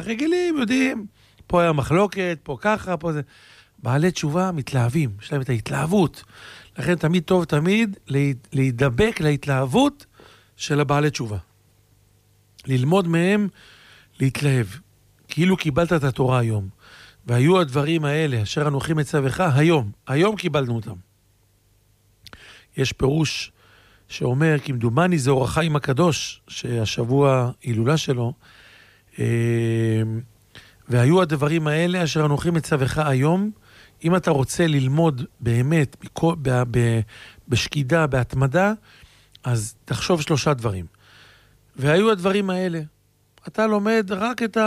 רגילים, יודעים, פה היה מחלוקת, פה ככה, פה זה. בעלי תשובה מתלהבים, יש להם את ההתלהבות. לכן תמיד טוב תמיד להידבק להתלהבות של הבעלי תשובה. ללמוד מהם, להתלהב. כאילו קיבלת את התורה היום. והיו הדברים האלה, אשר אנוכי מצווך היום קיבלנו אותם. יש פירוש שאומר, כמדומני זה אור החיים הקדוש, שהשבוע הילולה שלו, והיו הדברים האלה, אשר אנוכי מצווך היום, אם אתה רוצה ללמוד באמת, בשקידה, בהתמדה, אז תחשוב 3 דברים. והיו הדברים האלה. אתה לומד רק את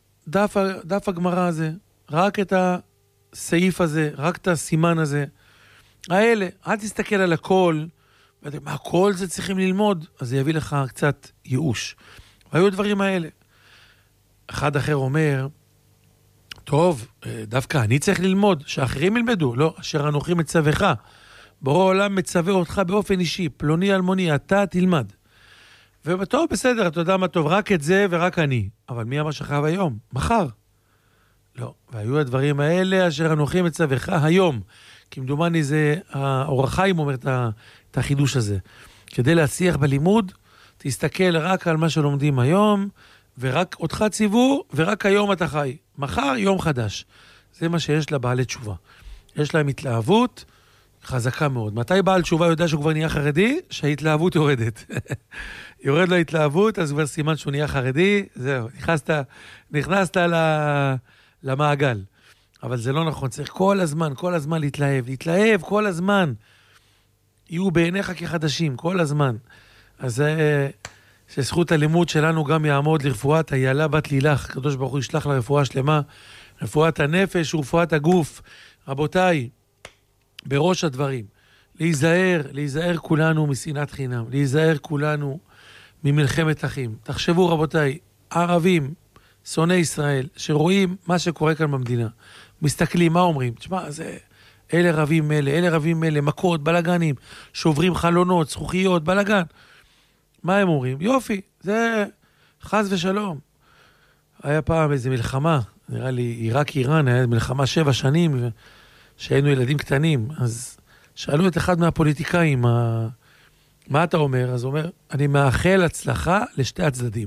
דף הגמרא הזה, רק את הסעיף הזה, רק את הסימן הזה. האלה, אל תסתכל על הכל, מה כל זה צריכים ללמוד, אז זה יביא לך קצת ייאוש. והיו הדברים האלה. אחד אחר אומר, טוב, דווקא אני צריך ללמוד, שאחרים ילמדו. לא, אשר אנוכי מצווך. בורא עולם מצווה אותך באופן אישי, פלוני אלמוני, אתה תלמד. וטוב, בסדר, אתה יודע מה טוב, רק את זה ורק אני. אבל מי אמר שחייב היום? מחר. לא, והיו הדברים האלה, אשר אנוכי מצווך היום. כמדומני זה, האור החיים אומר את החידוש הזה. כדי להצליח בלימוד, תסתכל רק על מה שלומדים היום, ורק אותך ציוו, ורק היום אתה חי. מחר יום חדש. זה מה שיש לבעלי תשובה. יש להם התלהבות חזקה מאוד. מתי בעל תשובה יודע שהוא כבר נהיה חרדי? שההתלהבות יורדת. יורד לו התלהבות, אז כבר סימן שהוא נהיה חרדי, זהו, נכנסת למעגל. אבל זה לא נכון, צריך כל הזמן להתלהב כל הזמן. יהיו בעיניך כחדשים, כל הזמן. אז שזכות הלימוד שלנו גם יעמוד לרפואת איילה בת לילך, הקדוש ברוך הוא ישלח לה רפואה שלמה, רפואת הנפש ורפואת הגוף. רבותיי, בראש הדברים, להיזהר כולנו משנאת חינם, להיזהר כולנו ממלחמת אחים. תחשבו רבותיי, ערבים, שונאי ישראל, שרואים מה שקורה כאן במדינה, מסתכלים, מה אומרים? תשמע, אלה רבים אלה, מכות, בלגנים, שוברים חלונות, זכוכיות, בלגן. מה הם אומרים? יופי, זה חס ושלום. היה פעם איזו מלחמה, נראה לי עיראק-איראן, היה מלחמה 7 שנים, שהיינו ילדים קטנים, אז שאלו את אחד מהפוליטיקאים, מה אתה אומר? אז הוא אומר, אני מאחל הצלחה לשתי הצדדים.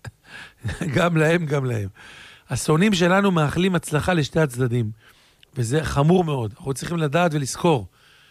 גם להם. השונאים שלנו מאחלים הצלחה לשתי הצדדים, וזה חמור מאוד. אנחנו צריכים לדעת ולזכור,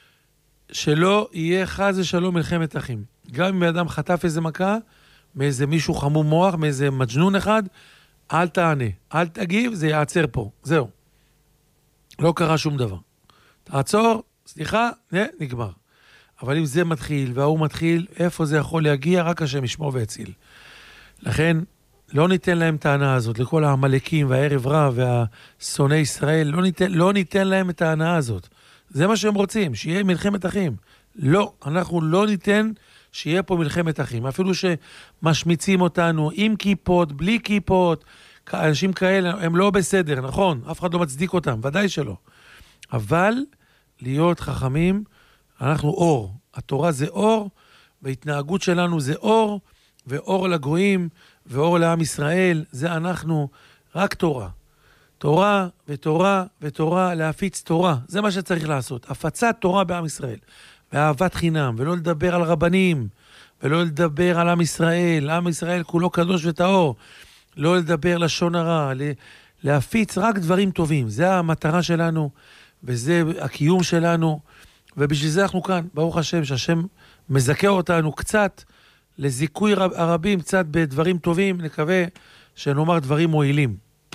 שלא יהיה חס ושלום מלחמת אחים. גם אם אדם חטף איזה מכה, מאיזה מישהו חמור מוח, מאיזה מג'נון אחד, אל תענה, אל תגיב, זה יעצר פה. זהו. לא קרה שום דבר. תעצור, סליחה, נגמר. אבל אם זה מתחיל והוא מתחיל, איפה זה יכול להגיע? רק השם ישמור והציל. לכן, לא ניתן להם טענה הזאת, לכל העמלקים והערב רע והשונאי ישראל, לא ניתן להם את ההנאה הזאת. זה מה שהם רוצים, שיהיה מלחמת אחים. לא, אנחנו לא ניתן שיהיה פה מלחמת אחים. אפילו שמשמיצים אותנו עם כיפות, בלי כיפות, אנשים כאלה, הם לא בסדר, נכון? אף אחד לא מצדיק אותם, ודאי שלא. אבל להיות חכמים, אנחנו אור. התורה זה אור, וההתנהגות שלנו זה אור, ואור לגויים, ואור לעם ישראל, זה אנחנו, רק תורה. תורה ותורה ותורה, להפיץ תורה. זה מה שצריך לעשות. הפצת תורה בעם ישראל. ואהבת חינם, ולא לדבר על רבנים, ולא לדבר על עם ישראל. עם ישראל כולו קדוש וטהור. לא לדבר לשון הרע, להפיץ רק דברים טובים. זה המטרה שלנו, וזה הקיום שלנו. ובשביל זה אנחנו כאן, ברוך השם, שהשם מזכה אותנו קצת, לזיכוי הרבים, קצת בדברים טובים, נקווה שנאמר דברים מועילים.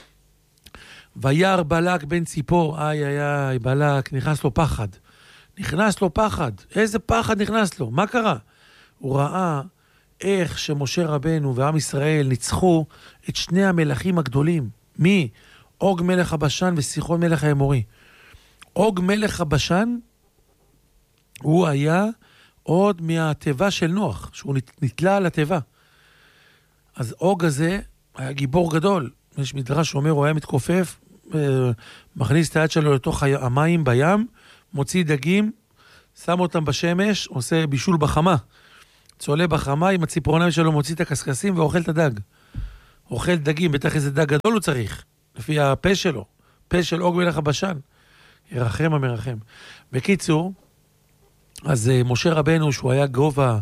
וירא בלק בן ציפור, איי, בלק, נכנס לו פחד. איזה פחד נכנס לו? מה קרה? הוא ראה איך שמשה רבנו ועם ישראל ניצחו את שני המלכים הגדולים. מי? אוג מלך הבשן וסיחון מלך האמורי. אוג מלך הבשן, הוא היה עוד מהטבע של נוח, שהוא נתלה על הטבע. אז אוג הזה היה גיבור גדול. יש מדרש שאומר, הוא היה מתכופף, מכניס את היד שלו לתוך המים בים, מוציא דגים, שם אותם בשמש, עושה בישול בחמה. צולה בחמה, עם הציפורניים שלו מוציא את הקסקסים ואוכל את הדג. אוכל דגים, בטח איזה דג גדול הוא צריך, לפי הפה שלו, פה של אוג מלך הבשן. ירחם המרחם. בקיצור, אז משה רבנו, שהוא היה גובה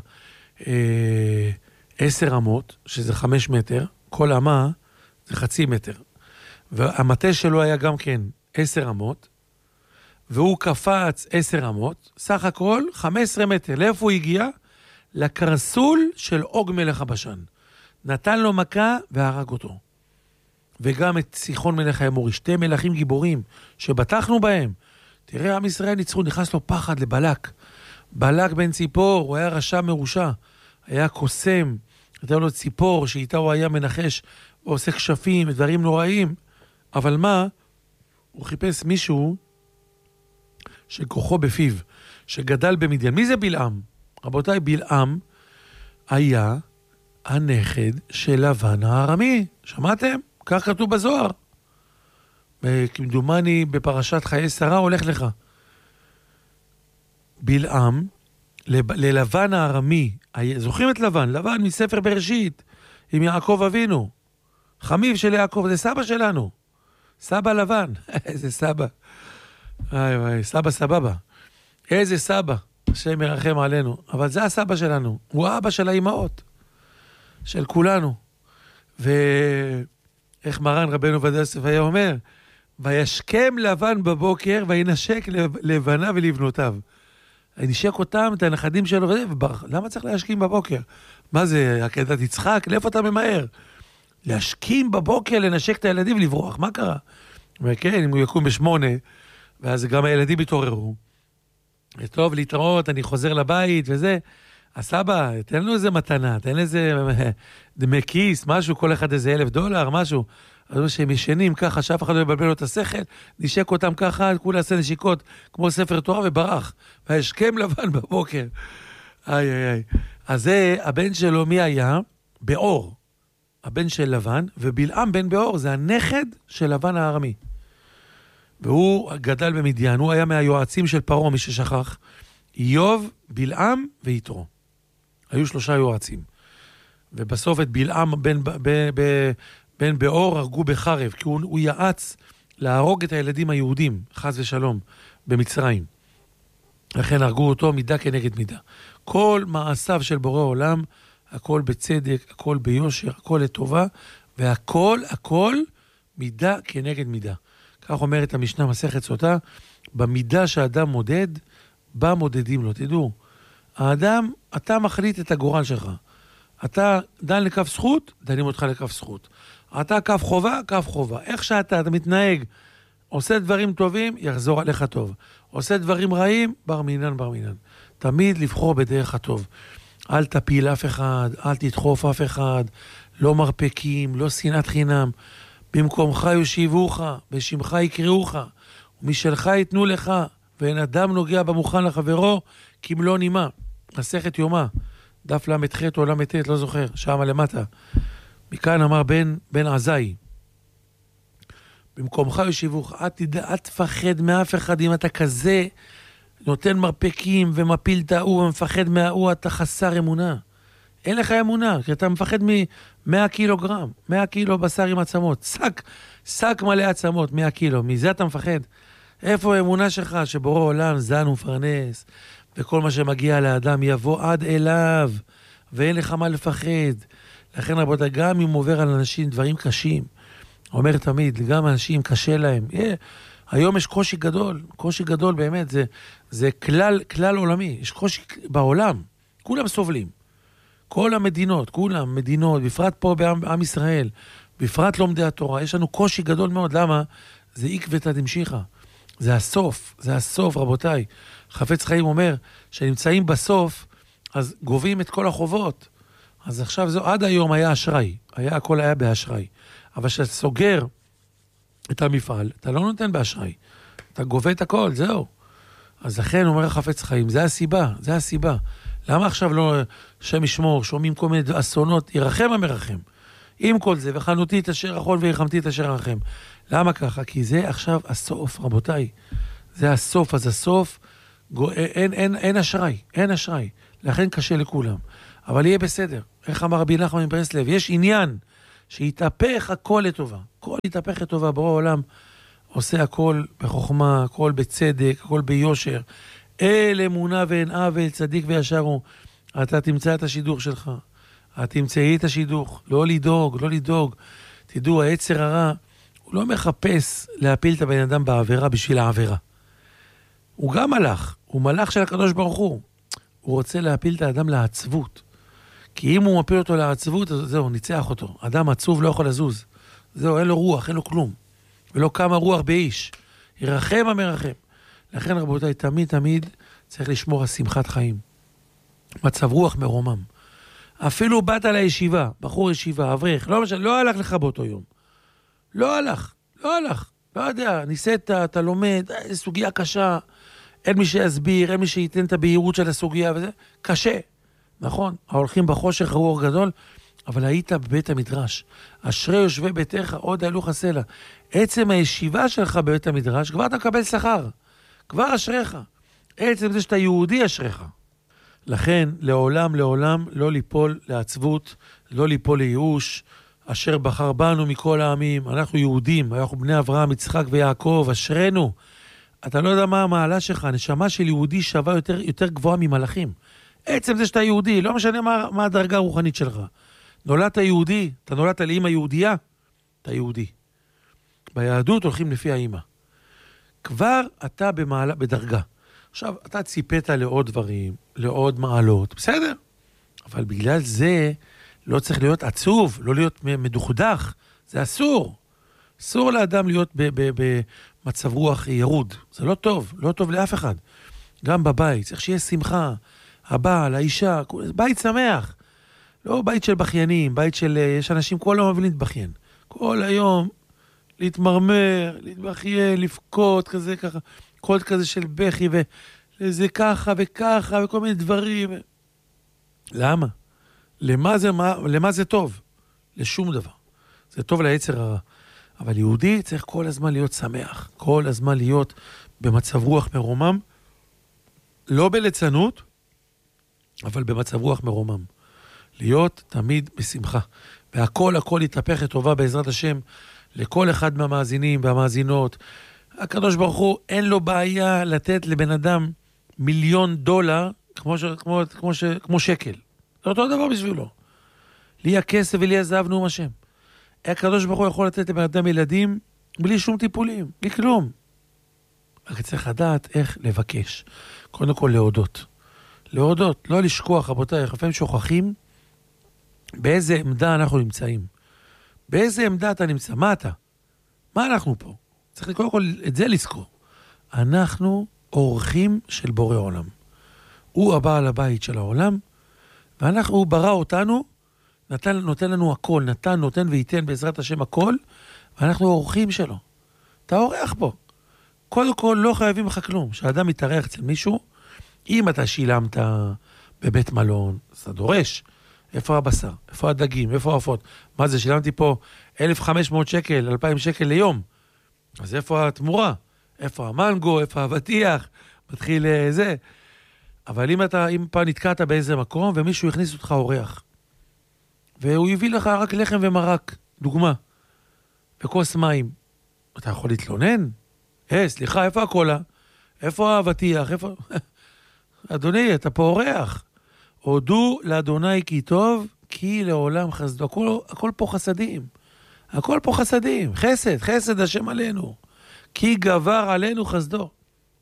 10 אמות, שזה 5 מטר, כל אמה זה חצי מטר. והמטה שלו היה גם כן 10 אמות, והוא קפץ 10 אמות, סך הכל 15 מטר. לאיפה הוא הגיע? לקרסול של אוג מלך הבשן. נתן לו מכה והרג אותו. וגם את סיחון מלך האמורי, 2 מלכים גיבורים שבטחנו בהם. תראה, עם ישראל ניצחו, נכנס לו פחד לבלק. בלק בן ציפור, הוא היה רשע מרושע. היה קוסם, הייתה לו ציפור שאיתה הוא היה מנחש, ועושה כשפים, דברים נוראים. אבל מה? הוא חיפש מישהו שכוחו בפיו, שגדל במדיין. מי זה בלעם? רבותיי, בלעם היה הנכד של לבן הארמי. שמעתם? כך כתוב בזוהר. כמדומני בפרשת חיי שרה הולך לך. בלעם ללבן הארמי, זוכרים את לבן? לבן מספר בראשית, עם יעקב אבינו. חמיו של יעקב, זה סבא שלנו. סבא לבן, איזה סבא. איי, סבא סבבה. איזה סבא, השם ירחם עלינו. אבל זה הסבא שלנו, הוא האבא של האימהות, של כולנו. ואיך מרן רבנו עובדיה יוסף היה אומר, וישכם לבן בבוקר, וינשק לבנה ולבנותיו. נשק אותם, את הנכדים שלו, למה צריך להשכים בבוקר? מה זה, עקדת יצחק? לאיפה אתה ממהר? להשכים בבוקר, לנשק את הילדים ולברוח, מה קרה? וכן, אם הוא יקום ב8, ואז גם הילדים יתעוררו. טוב, להתראות, אני חוזר לבית וזה. הסבא, תן לנו איזה מתנה, תן איזה דמי כיס, משהו, כל אחד איזה $1,000, משהו. אז שהם ישנים ככה, שאף אחד לא יבלבל לו את השכל, נשק אותם ככה, כולה עשה נשיקות, כמו ספר תורה וברח. והשכם לבן בבוקר. איי, איי, איי. אז זה, הבן שלו מי היה? באור. הבן של לבן, ובלעם בן באור, זה הנכד של לבן הארמי. והוא גדל במדיין, הוא היה מהיועצים של פרעה, מי ששכח. איוב, בלעם ויתרו. היו 3 יועצים. ובסוף את בלעם בן באור הרגו בחרב, כי הוא יעץ להרוג את הילדים היהודים, חס ושלום, במצרים. לכן הרגו אותו מידה כנגד מידה. כל מעשיו של בורא עולם, הכל בצדק, הכל ביושר, הכל לטובה, והכל מידה כנגד מידה. כך אומרת המשנה מסכת סוטה, במידה שהאדם מודד, בה מודדים לו. תדעו, האדם, אתה מחליט את הגורל שלך. אתה דן לכף זכות, דנים אותך לכף זכות. אתה כף חובה, כף חובה. איך שאתה מתנהג, עושה דברים טובים, יחזור עליך טוב. עושה דברים רעים, בר מינן, בר מינן. תמיד לבחור בדרך הטוב. אל תפיל אף אחד, אל תדחוף אף אחד, לא מרפקים, לא שנאת חינם. במקומך יושיבוך, בשמך יקראוך, ומשלך ייתנו לך, ואין אדם נוגע במוכן לחברו, כמלוא נימה. מסכת יומא, דף למ"ח או למ"ט, לא זוכר, שם למטה. מכאן אמר בן עזאי, במקומך יושיבוך, אל תפחד מאף אחד, אם אתה כזה נותן מרפקים ומפיל את ההוא ומפחד מההוא, אתה חסר אמונה. אין לך אמונה, כי אתה מפחד מ100 קילוגרם, 100 קילו בשר עם עצמות, שק מלא עצמות, 100 קילו, מזה אתה מפחד? איפה האמונה שלך שבורא עולם זן ומפרנס, וכל מה שמגיע לאדם יבוא עד אליו, ואין לך מה לפחד. לכן רבותיי, גם אם עובר על אנשים דברים קשים, אומר תמיד, גם אנשים קשה להם, היום יש קושי גדול באמת, זה כלל עולמי, יש קושי בעולם, כולם סובלים. כל המדינות, בפרט פה בעם ישראל, בפרט לומדי התורה, יש לנו קושי גדול מאוד. למה? זה עקבתא דמשיחא. זה הסוף, רבותיי. חפץ חיים אומר, שנמצאים בסוף, אז גובים את כל החובות. אז עכשיו עד היום היה אשראי, הכל היה באשראי. אבל כשאתה סוגר את המפעל, אתה לא נותן באשראי. אתה גובה את הכל, זהו. אז לכן אומר החפץ חיים, זה הסיבה. למה עכשיו לא שם ישמור, שומעים כל מיני אסונות, ירחם המרחם. עם כל זה, וחנותי את אשר יכול וירחמתי את אשר ירחם. למה ככה? כי זה עכשיו הסוף, רבותיי. זה הסוף, אז הסוף, אין אשראי. לכן קשה לכולם. אבל יהיה בסדר. איך אמר רבי נחמן מברסלב? יש עניין שיתהפך הכל לטובה. הכל יתהפך לטובה, ברור העולם עושה הכל בחוכמה, הכל בצדק, הכל ביושר. אל אמונה ואין עוול, צדיק וישר הוא. אתה תמצא את השידוך שלך. את תמצאי את השידוך. לא לדאוג, לא לדאוג. תדעו, היצר הרע, הוא לא מחפש להפיל את הבן אדם בעבירה בשביל העבירה. הוא גם מלאך. הוא מלאך של הקדוש ברוך הוא. הוא רוצה להפיל את האדם לעצבות. כי אם הוא מפיל אותו לעצבות, אז זהו, ניצח אותו. אדם עצוב לא יכול לזוז. זהו, אין לו רוח, אין לו כלום. ולא כמה רוח באיש. ירחם המרחם. לכן רבותיי, תמיד צריך לשמור על שמחת חיים. מצב רוח מרומם. אפילו באת לישיבה, בחור ישיבה, אברך, לא הלך לך באותו יום. לא הלך. לא יודע, ניסית, אתה לומד, סוגיה קשה, אין מי שיסביר, אין מי שייתן את הבהירות של הסוגיה וזה, קשה. נכון, ההולכים בחושך ראו אור גדול, אבל היית בבית המדרש. אשרי יושבי ביתך, עוד העלו חסלה. עצם הישיבה שלך בבית המדרש, כבר אתה מקבל שכר. כבר אשריך. עצם זה שאתה יהודי אשריך. לכן, לעולם לא ליפול לעצבות, לא ליפול לייאוש, אשר בחר בנו מכל העמים. אנחנו יהודים, אנחנו בני אברהם, יצחק ויעקב, אשרנו. אתה לא יודע מה המעלה שלך, הנשמה של יהודי שווה יותר גבוהה ממלאכים. עצם זה שאתה יהודי, לא משנה מה הדרגה הרוחנית שלך. נולדת יהודי, אתה נולדת לאמא יהודייה, אתה יהודי. ביהדות הולכים לפי האמא. כבר אתה בדרגה. עכשיו, אתה ציפית לעוד דברים, לעוד מעלות, בסדר. אבל בגלל זה לא צריך להיות עצוב, לא להיות מדוכדך. זה אסור. אסור לאדם להיות במצב רוח ירוד. זה לא טוב, לא טוב לאף אחד. גם בבית, צריך שיהיה שמחה. הבעל, האישה, בית שמח. לא בית של בכיינים, בית של... יש אנשים כל היום אוהבים להתבכיין. כל היום להתמרמר, להתבכיין, לבכות, כזה ככה. קוד כזה של בכי וזה ככה וככה וכל מיני דברים. למה? למה זה טוב? לשום דבר. זה טוב ליצר הרע. אבל יהודי צריך כל הזמן להיות שמח. כל הזמן להיות במצב רוח מרומם. לא בליצנות, אבל במצב רוח מרומם. להיות תמיד בשמחה. והכל יתהפך לטובה בעזרת השם לכל אחד מהמאזינים והמאזינות. הקדוש ברוך הוא אין לו בעיה לתת לבן אדם $1,000,000 כמו שקל. זה אותו דבר בשבילו. לי הכסף ולי הזהב נאום השם. הקדוש ברוך הוא יכול לתת לבן אדם ילדים בלי שום טיפולים, בלי כלום. רק צריך לדעת איך לבקש. קודם כל להודות. להודות, לא לשכוח, רבותיי, לפעמים שוכחים באיזה עמדה אנחנו נמצאים. באיזה עמדה אתה נמצא? מה אתה? מה אנחנו פה? צריך קודם כל את זה לזכור. אנחנו אורחים של בורא עולם. הוא הבעל הבית של העולם, הוא ברא אותנו, נותן לנו הכל, נותן וייתן בעזרת השם הכל, ואנחנו אורחים שלו. אתה אורח פה. קודם כל לא חייבים לך כלום. כשאדם מתארח אצל מישהו, אם אתה שילמת בבית מלון, אז אתה דורש. איפה הבשר? איפה הדגים? איפה העופות? מה זה? שילמתי פה 1,500 שקל, 2,000 שקל ליום. אז איפה התמורה? איפה המנגו? איפה הבטיח? מתחיל זה. אבל אם פעם נתקעת באיזה מקום, ומישהו הכניס אותך אורח, והוא הביא לך רק לחם ומרק, דוגמה, וכוס מים, אתה יכול להתלונן? סליחה, איפה הקולה? איפה הבטיח? איפה... אדוני, אתה פה אורח. הודו לאדוני כי טוב, כי לעולם חסדו. הכל פה חסדים. הכל פה חסדים. חסד השם עלינו. כי גבר עלינו חסדו.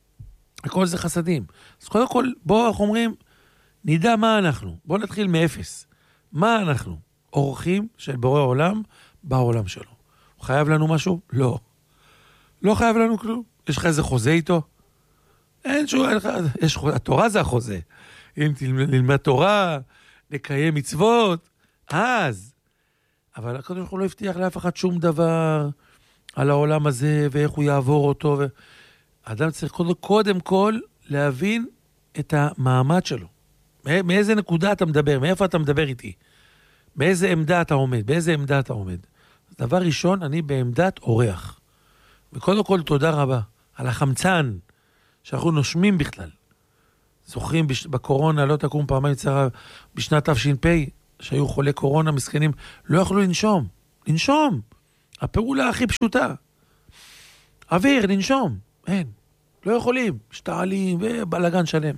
הכל זה חסדים. אז קודם כל, בואו אנחנו אומרים, נדע מה אנחנו. בואו נתחיל מאפס. מה אנחנו? אורחים של בורא עולם בעולם שלו. הוא חייב לנו משהו? לא. לא חייב לנו כלום. יש לך איזה חוזה איתו? אין שום, התורה זה החוזה. אם נלמד תורה, נקיים מצוות, אז. אבל הקדוש ברוך הוא לא הבטיח לאף אחד שום דבר על העולם הזה, ואיך הוא יעבור אותו. האדם צריך קודם כל להבין את המעמד שלו. מאיזה נקודה אתה מדבר, מאיפה אתה מדבר איתי. באיזה עמדה אתה עומד, באיזה עמדה אתה עומד. דבר ראשון, אני בעמדת אורח. וקודם כל תודה רבה על החמצן שאנחנו נושמים בכלל. זוכרים בקורונה, לא תקום פעמיים צרה, בשנת תש"פ, שהיו חולי קורונה מסכנים, לא יכלו לנשום. לנשום. הפעולה הכי פשוטה. אוויר, לנשום. אין. לא יכולים. שתעלים ובלגן שלם.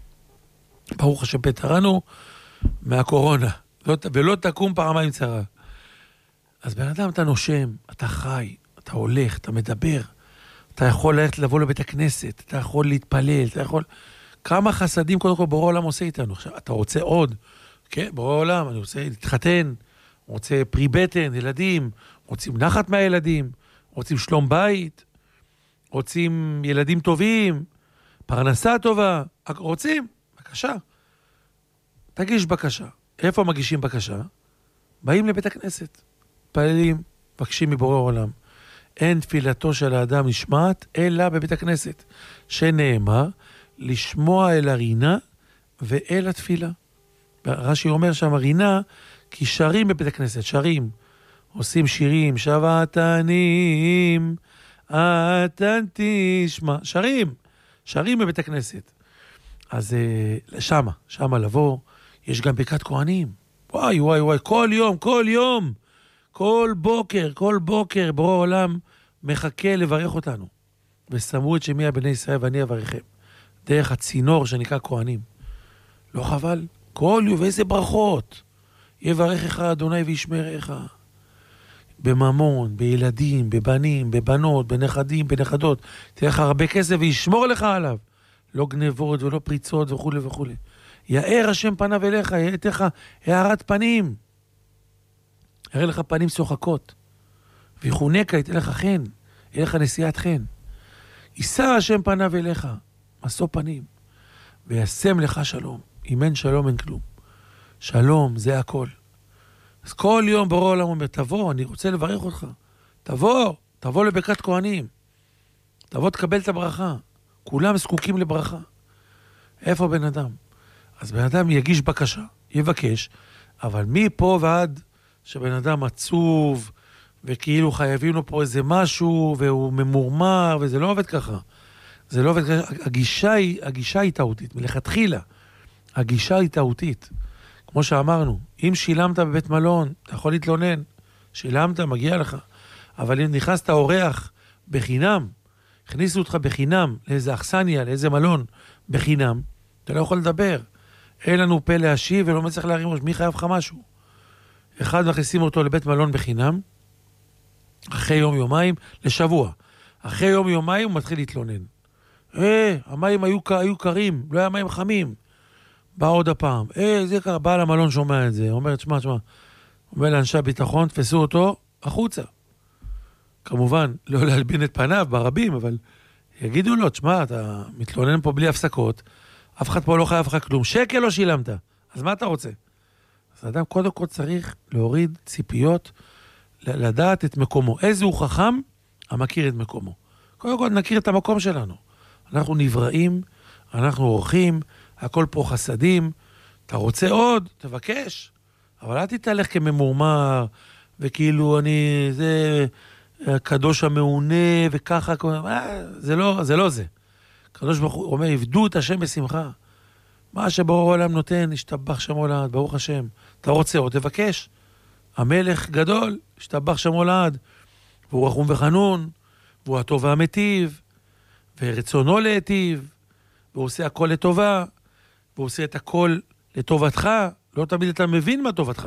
ברוך השם פטרנו מהקורונה. ולא תקום פעמיים צרה. אז בן אדם אתה נושם, אתה חי, אתה הולך, אתה מדבר. אתה יכול ללכת לבוא לבית הכנסת, אתה יכול להתפלל, אתה יכול... כמה חסדים קודם כל בורא עולם עושה איתנו. עכשיו, אתה רוצה עוד? כן, בורא עולם, אני רוצה להתחתן, רוצה פרי בטן, ילדים, רוצים נחת מהילדים, רוצים שלום בית, רוצים ילדים טובים, פרנסה טובה, רוצים, בבקשה. תגיש בקשה. איפה מגישים בקשה? באים לבית הכנסת, פעלים, מבקשים מבורא עולם. אין תפילתו של האדם נשמעת, אלא בבית הכנסת, שנאמר, לשמוע אל הרינה ואל התפילה. רש"י אומר שם, הרינה, כי שרים בבית הכנסת, שרים. עושים שירים, שבתנים, אתן תשמע. שרים בבית הכנסת. אז שמה לבוא, יש גם ברכת כהנים. וואי, כל יום, כל בוקר, בורא עולם מחכה לברך אותנו. ושמו את שמי בני ישראל ואני אברכם. דרך הצינור שנקרא כהנים. לא חבל? כל יום, ואיזה ברכות. יברכך אדוני וישמרך. בממון, בילדים, בבנים, בבנות, בנכדים, בנכדות. תהיה לך הרבה כסף וישמור לך עליו. לא גנבות ולא פריצות וכו' וכו'. יאר השם פניו אליך, יהיה לך הערת פנים. יראה לך פנים שוחקות. ויחונקה, ייתן לך חן. יהיה לך נשיאת חן. יישא השם פניו אליך, משוא פנים. וישם לך שלום. אם אין שלום אין כלום. שלום זה הכל. אז כל יום בורא עולם אומר, תבוא, אני רוצה לברך אותך. תבוא לברכת כהנים. תבוא תקבל את הברכה. כולם זקוקים לברכה. איפה בן אדם? אז בן אדם יגיש בקשה, יבקש, אבל מפה ועד שבן אדם עצוב, וכאילו חייבים לו פה איזה משהו, והוא ממורמר, וזה לא עובד ככה. זה לא עובד ככה. הגישה היא טעותית, מלכתחילה. הגישה היא טעותית. כמו שאמרנו, אם שילמת בבית מלון, אתה יכול להתלונן. שילמת, מגיע לך. אבל אם נכנסת אורח בחינם, הכניסו אותך בחינם לאיזה אכסניה, לאיזה מלון בחינם, אתה לא יכול לדבר. אין לנו פה להשיב ולא מצליח להרים ראש. מי חייב לך משהו? אחד מכניסים אותו לבית מלון בחינם, אחרי יום-יומיים, לשבוע. אחרי יום-יומיים הוא מתחיל להתלונן. המים היו קרים, לא היה מים חמים. בא עוד הפעם. זה קרה, בעל המלון שומע את זה. אומר, תשמע. אומר לאנשי הביטחון, תפסו אותו החוצה. כמובן, לא להלבין את פניו ברבים, אבל יגידו לו, תשמע, אתה מתלונן פה בלי הפסקות, אף אחד פה לא חייב לך כלום. שקל לא שילמת. אז מה אתה רוצה? אז האדם קודם כל צריך להוריד ציפיות, לדעת את מקומו. איזה הוא חכם, המכיר את מקומו. קודם כל נכיר את המקום שלנו. אנחנו נבראים, אנחנו אורחים, הכל פה חסדים. אתה רוצה עוד? תבקש. אבל אל תתהלך כממורמר, וכאילו זה הקדוש המעונה, וככה, זה לא זה. הקדוש ברוך הוא אומר, עבדו את השם בשמחה. מה שבורא העולם נותן, ישתבח שמו לעד, ברוך השם. אתה רוצה עוד, תבקש. המלך גדול, ישתבח שמו לעד. והוא רחום וחנון, והוא הטוב והמטיב, ורצונו להיטיב, והוא עושה הכל לטובה, והוא עושה את הכל לטובתך, לא תמיד אתה מבין מה טובתך.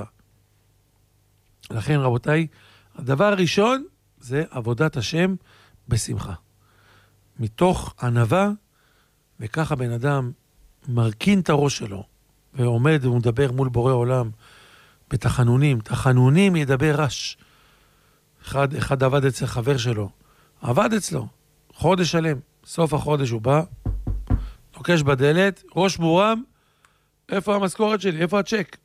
לכן רבותיי, הדבר הראשון זה עבודת השם בשמחה. מתוך ענווה, וככה בן אדם מרכין את הראש שלו, ועומד ומדבר מול בורא עולם בתחנונים. תחנונים ידבר רש. אחד עבד אצל חבר שלו, עבד אצלו, חודש שלם, סוף החודש הוא בא, נוקש בדלת, ראש מורם, איפה המשכורת שלי, איפה הצ'ק?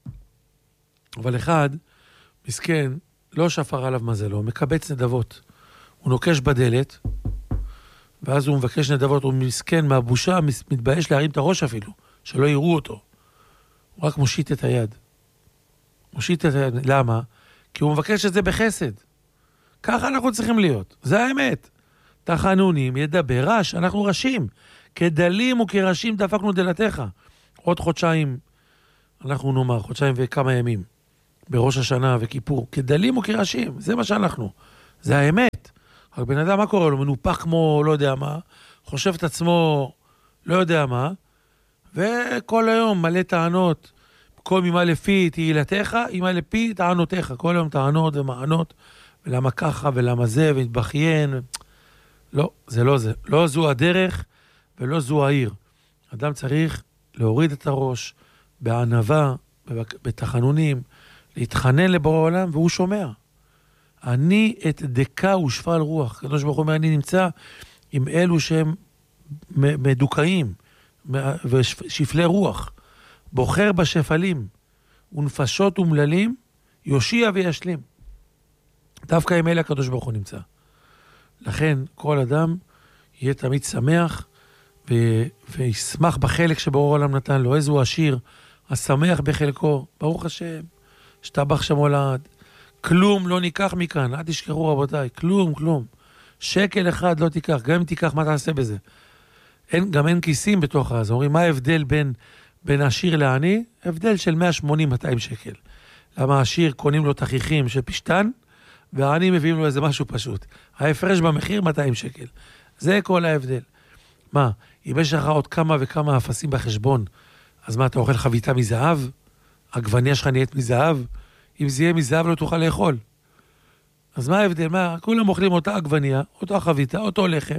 אבל אחד, מסכן, לא שפר עליו מזלו, מקבץ נדבות. הוא נוקש בדלת, ואז הוא מבקש נדבות, הוא מסכן מהבושה, מתבייש להרים את הראש אפילו, שלא יראו אותו. הוא רק מושיט את היד. מושיט את היד, למה? כי הוא מבקש את זה בחסד. ככה אנחנו צריכים להיות, זה האמת. תחנונים, ידבר רש, אנחנו רשים. כדלים וכרשים דפקנו דלתך. עוד חודשיים, אנחנו נאמר, חודשיים וכמה ימים. בראש השנה וכיפור, כדלים וכראשים, זה מה שאנחנו, זה האמת. רק בן אדם, מה קורה לו? מנופח כמו לא יודע מה, חושב את עצמו לא יודע מה, וכל היום מלא טענות, כל ממה לפי תהילתך, ממה לפי טענותיך, כל היום טענות ומענות, ולמה ככה ולמה זה, והתבכיין. לא, זה לא זה. לא זו הדרך ולא זו העיר. אדם צריך להוריד את הראש בענווה, בתחנונים, להתחנן לבורא העולם, והוא שומע. אני את דקה ושפל רוח. הקדוש ברוך הוא אומר, אני נמצא עם אלו שהם מדוכאים ושפלי רוח. בוחר בשפלים ונפשות ומללים, יושיע וישלים. דווקא עם אלה הקדוש ברוך הוא נמצא. לכן כל אדם יהיה תמיד שמח וישמח בחלק שבורא העולם נתן לו. איזו עשיר, השמח בחלקו. ברוך השם, שתבח שם הולד. כלום לא ניקח מכאן, אל תשכחו רבותיי, כלום. שקל אחד לא תיקח, גם אם תיקח, מה תעשה בזה? גם אין כיסים בתוך הזה. אומרים, מה ההבדל בין עשיר לעני? הבדל של 180-200 שקל. למה העשיר קונים לו תכריכים של פשטן, והעני מביאים לו איזה משהו פשוט. ההפרש במחיר 200 שקל. זה כל ההבדל. מה, אם יש לך עוד כמה וכמה אפסים בחשבון, אז מה, אתה אוכל חביתה מזהב? הגווניה שלך נהיית מזהב? אם זה יהיה מזהב לא תוכל לאכול. אז מה ההבדל? מה, כולם אוכלים אותה עגבניה, אותה חביתה, אותו לחם.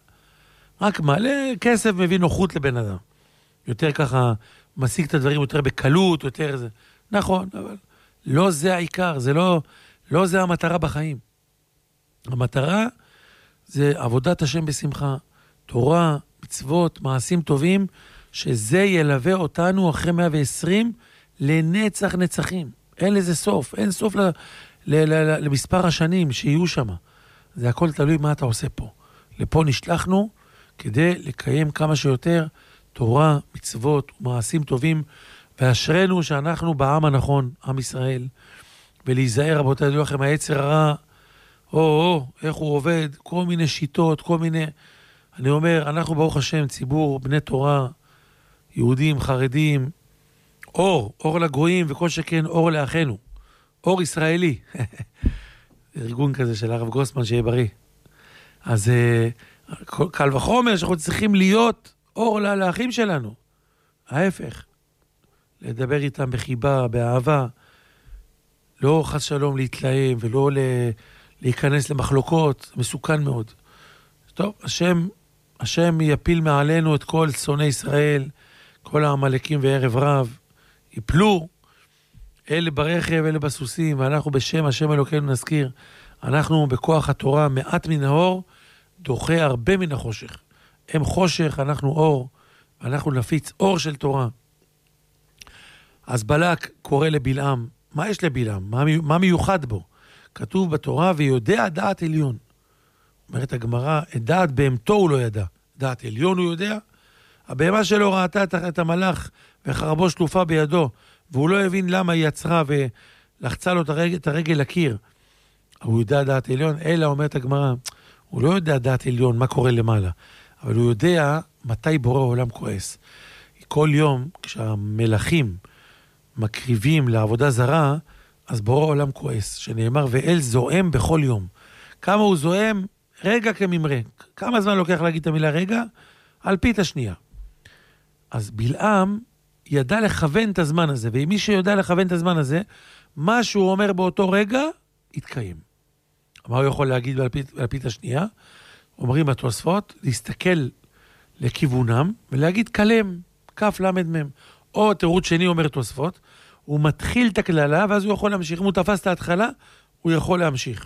רק מלא כסף מביא נוחות לבן אדם. יותר ככה משיג את הדברים יותר בקלות, יותר זה. נכון, אבל לא זה העיקר, זה לא זה המטרה בחיים. המטרה זה עבודת השם בשמחה, תורה, מצוות, מעשים טובים, שזה ילווה אותנו אחרי 120 לנצח נצחים. אין לזה סוף, אין סוף למספר השנים שיהיו שם. זה הכל תלוי מה אתה עושה פה. לפה נשלחנו כדי לקיים כמה שיותר תורה, מצוות, מעשים טובים, ואשרנו שאנחנו בעם הנכון, עם ישראל, ולהיזהר, רבותיי, ידעו לכם, היצר הרע, איך הוא עובד, כל מיני שיטות, כל מיני, אני אומר, אנחנו ברוך השם, ציבור, בני תורה, יהודים, חרדים, אור לגויים, וכל שכן אור לאחינו, אור ישראלי, ארגון כזה של הרב גוסמן, שיהיה בריא. אז קל וחומר שאנחנו צריכים להיות אור לאחים שלנו. ההפך, לדבר איתם בחיבה, באהבה, לא חס שלום להתלהם ולא להיכנס למחלוקות, מסוכן מאוד. טוב, השם יפיל מעלינו את כל שונאי ישראל, כל העמלקים וערב רב, יפלו, אלה ברכב, אלה בסוסים, ואנחנו בשם השם אלוקינו נזכיר, אנחנו בכוח התורה מעט מן האור, דוחה הרבה מן החושך. הם חושך, אנחנו אור, ואנחנו נפיץ אור של תורה. אז בלק קורא לבלעם, מה יש לבלעם? מה מיוחד בו? כתוב בתורה, ויודע דעת עליון. אומרת הגמרא, את דעת בהמתו הוא לא ידע. דעת עליון הוא יודע. הבהמה שלו ראתה את המלאך וחרבו שלופה בידו, והוא לא הבין למה היא יצרה ולחצה לו את הרגל לקיר. הוא יודע דעת עליון, אלא אומרת הגמרא, הוא לא יודע דעת עליון מה קורה למעלה, אבל הוא יודע מתי בורא העולם כועס. כל יום כשהמלאכים מקריבים לעבודה זרה, אז בורא העולם כועס, שנאמר, ואל זועם בכל יום. כמה הוא זועם? רגע כממרא. כמה זמן לוקח להגיד את המילה רגע? על פית השנייה. אז בלעם ידע לכוון את הזמן הזה, ואם מי שיודע לכוון את הזמן הזה, מה שהוא אומר באותו רגע, יתקיים. מה הוא יכול להגיד על פית השנייה? אומרים התוספות, להסתכל לכיוונם, ולהגיד כלם, כף למד מם. או תירוץ שני אומר תוספות, הוא מתחיל את הכללה, ואז הוא יכול להמשיך. אם הוא תפס את ההתחלה, הוא יכול להמשיך.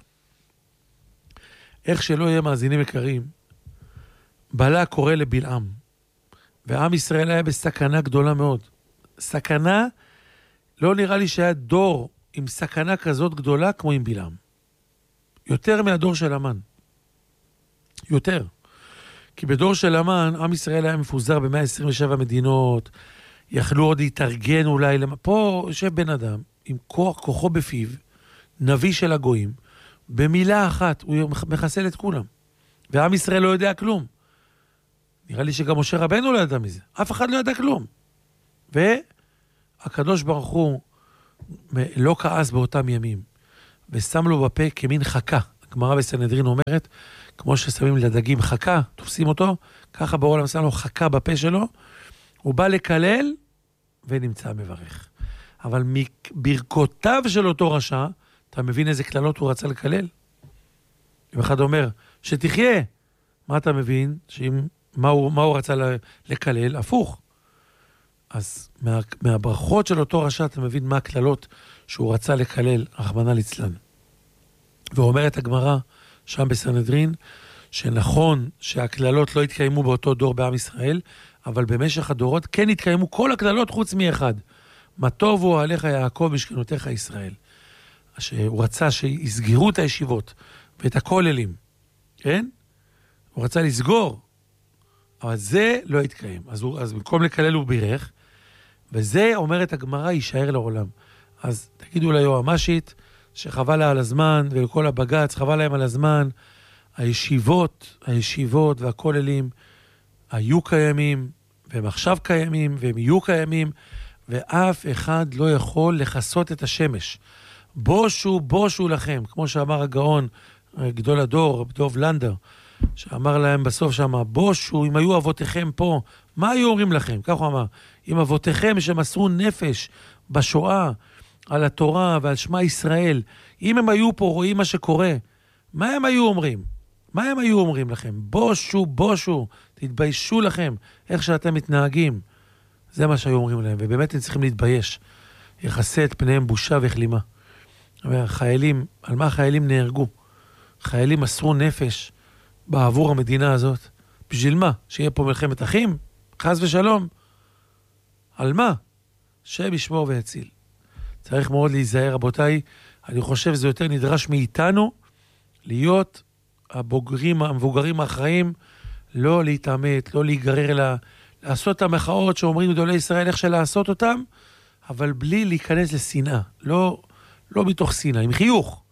איך שלא יהיה מאזינים יקרים, בלק קורא לבלעם, ועם ישראל היה בסכנה גדולה מאוד. סכנה, לא נראה לי שהיה דור עם סכנה כזאת גדולה כמו עם בלעם. יותר מהדור של המן. יותר. כי בדור של המן, עם ישראל היה מפוזר ב-127 מדינות, יכלו עוד להתארגן אולי, פה יושב בן אדם, עם כוחו בפיו, נביא של הגויים, במילה אחת, הוא מחסל את כולם. ועם ישראל לא יודע כלום. נראה לי שגם משה רבנו לא ידע מזה. אף אחד לא ידע כלום. והקדוש ברוך הוא לא כעס באותם ימים, ושם לו בפה כמין חכה. הגמרא בסנהדרין אומרת, כמו ששמים לדגים חכה, תופסים אותו, ככה בעולם שם לו חכה בפה שלו, הוא בא לקלל ונמצא מברך. אבל מברכותיו של אותו רשע, אתה מבין איזה כללות הוא רצה לקלל? אם אחד אומר, שתחיה, מה אתה מבין? מה הוא רצה לקלל? הפוך. אז מהברכות של אותו רשע, אתה מבין מה הכללות שהוא רצה לקלל, רחמנא ליצלן. ואומרת הגמרא, שם בסנהדרין, שנכון שהכללות לא התקיימו באותו דור בעם ישראל, אבל במשך הדורות כן התקיימו כל הכללות חוץ מאחד. מה טוב הוא עליך יעקב משכנותיך ישראל. שהוא רצה שיסגרו את הישיבות ואת הכוללים, כן? הוא רצה לסגור, אבל זה לא התקיים. אז במקום לקלל הוא בירך, וזה אומרת הגמרא יישאר לעולם. אז תגידו ליועמ"שית שחבל לה על הזמן, ולכל הבג"ץ חבל להם על הזמן, הישיבות והכוללים היו קיימים, והם עכשיו קיימים, והם יהיו קיימים, ואף אחד לא יכול לחסות את השמש. בושו לכם, כמו שאמר הגאון, גדול הדור, דוב לנדר, שאמר להם בסוף שמה, בושו, אם היו אבותיכם פה, מה היו אומרים לכם? כך הוא אמר, אם אבותיכם שמסרו נפש בשואה, על התורה ועל שמה ישראל, אם הם היו פה רואים מה שקורה, מה הם היו אומרים? מה הם היו אומרים לכם? בושו, תתביישו לכם, איך שאתם מתנהגים. זה מה שהיו אומרים להם, ובאמת הם צריכים להתבייש. יחסה את פניהם בושה וכלימה. חיילים, על מה חיילים נהרגו? חיילים מסרו נפש בעבור המדינה הזאת. בשביל מה? שיהיה פה מלחמת אחים? חס ושלום. על מה? שם ישמור ויציל. צריך מאוד להיזהר, רבותיי. אני חושב שזה יותר נדרש מאיתנו להיות המבוגרים האחראים, לא להתאמת, לא להיגרר לעשות את המחאות שאומרים גדולי ישראל איך שלעשות אותם, אבל בלי להיכנס לשנאה. לא מתוך שנאה, עם חיוך.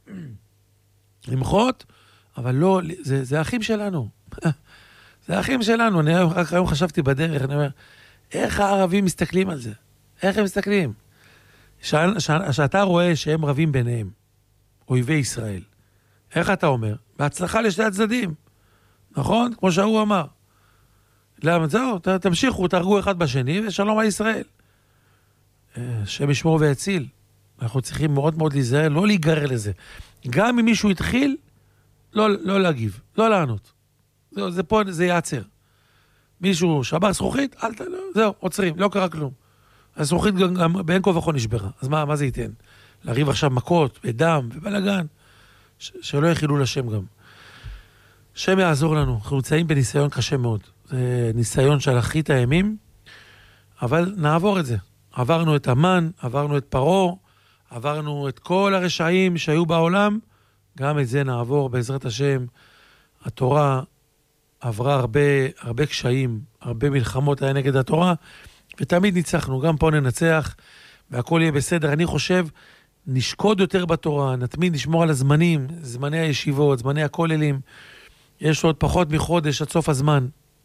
למחות, אבל לא, זה האחים שלנו. זה האחים שלנו. אני רק היום חשבתי בדרך, אני אומר, איך הערבים מסתכלים על זה? איך הם מסתכלים? שאתה רואה שהם רבים ביניהם, אויבי ישראל. איך אתה אומר? בהצלחה לשתי הצדדים. נכון? כמו שהוא אמר. למה? זהו, תמשיכו, תהרגו אחד בשני, ושלום על ישראל. שם ישמור ויציל. אנחנו צריכים מאוד מאוד להיזהר, לא להיגרר לזה. גם אם מישהו התחיל, לא להגיב, לא לענות. זה פה, זה יעצר. מישהו שבר זכוכית, זהו, עוצרים, לא קרה כלום. הזכוכית גם בין כה וכה נשברה. אז מה זה ייתן? להריב עכשיו מכות, בדם, ובלגן. שלא יחילו לשם גם. שם יעזור לנו. אנחנו נמצאים בניסיון קשה מאוד. זה ניסיון של אחרית הימים, אבל נעבור את זה. עברנו את המן, עברנו את פרעה, עברנו את כל הרשעים שהיו בעולם, גם את זה נעבור בעזרת השם. התורה עברה הרבה קשיים, הרבה מלחמות היה נגד התורה, ותמיד ניצחנו, גם פה ננצח, והכל יהיה בסדר. אני חושב, נשקוד יותר בתורה, נתמיד נשמור על הזמנים, זמני הישיבות, זמני הכוללים, יש עוד פחות מחודש עד סוף הזמן.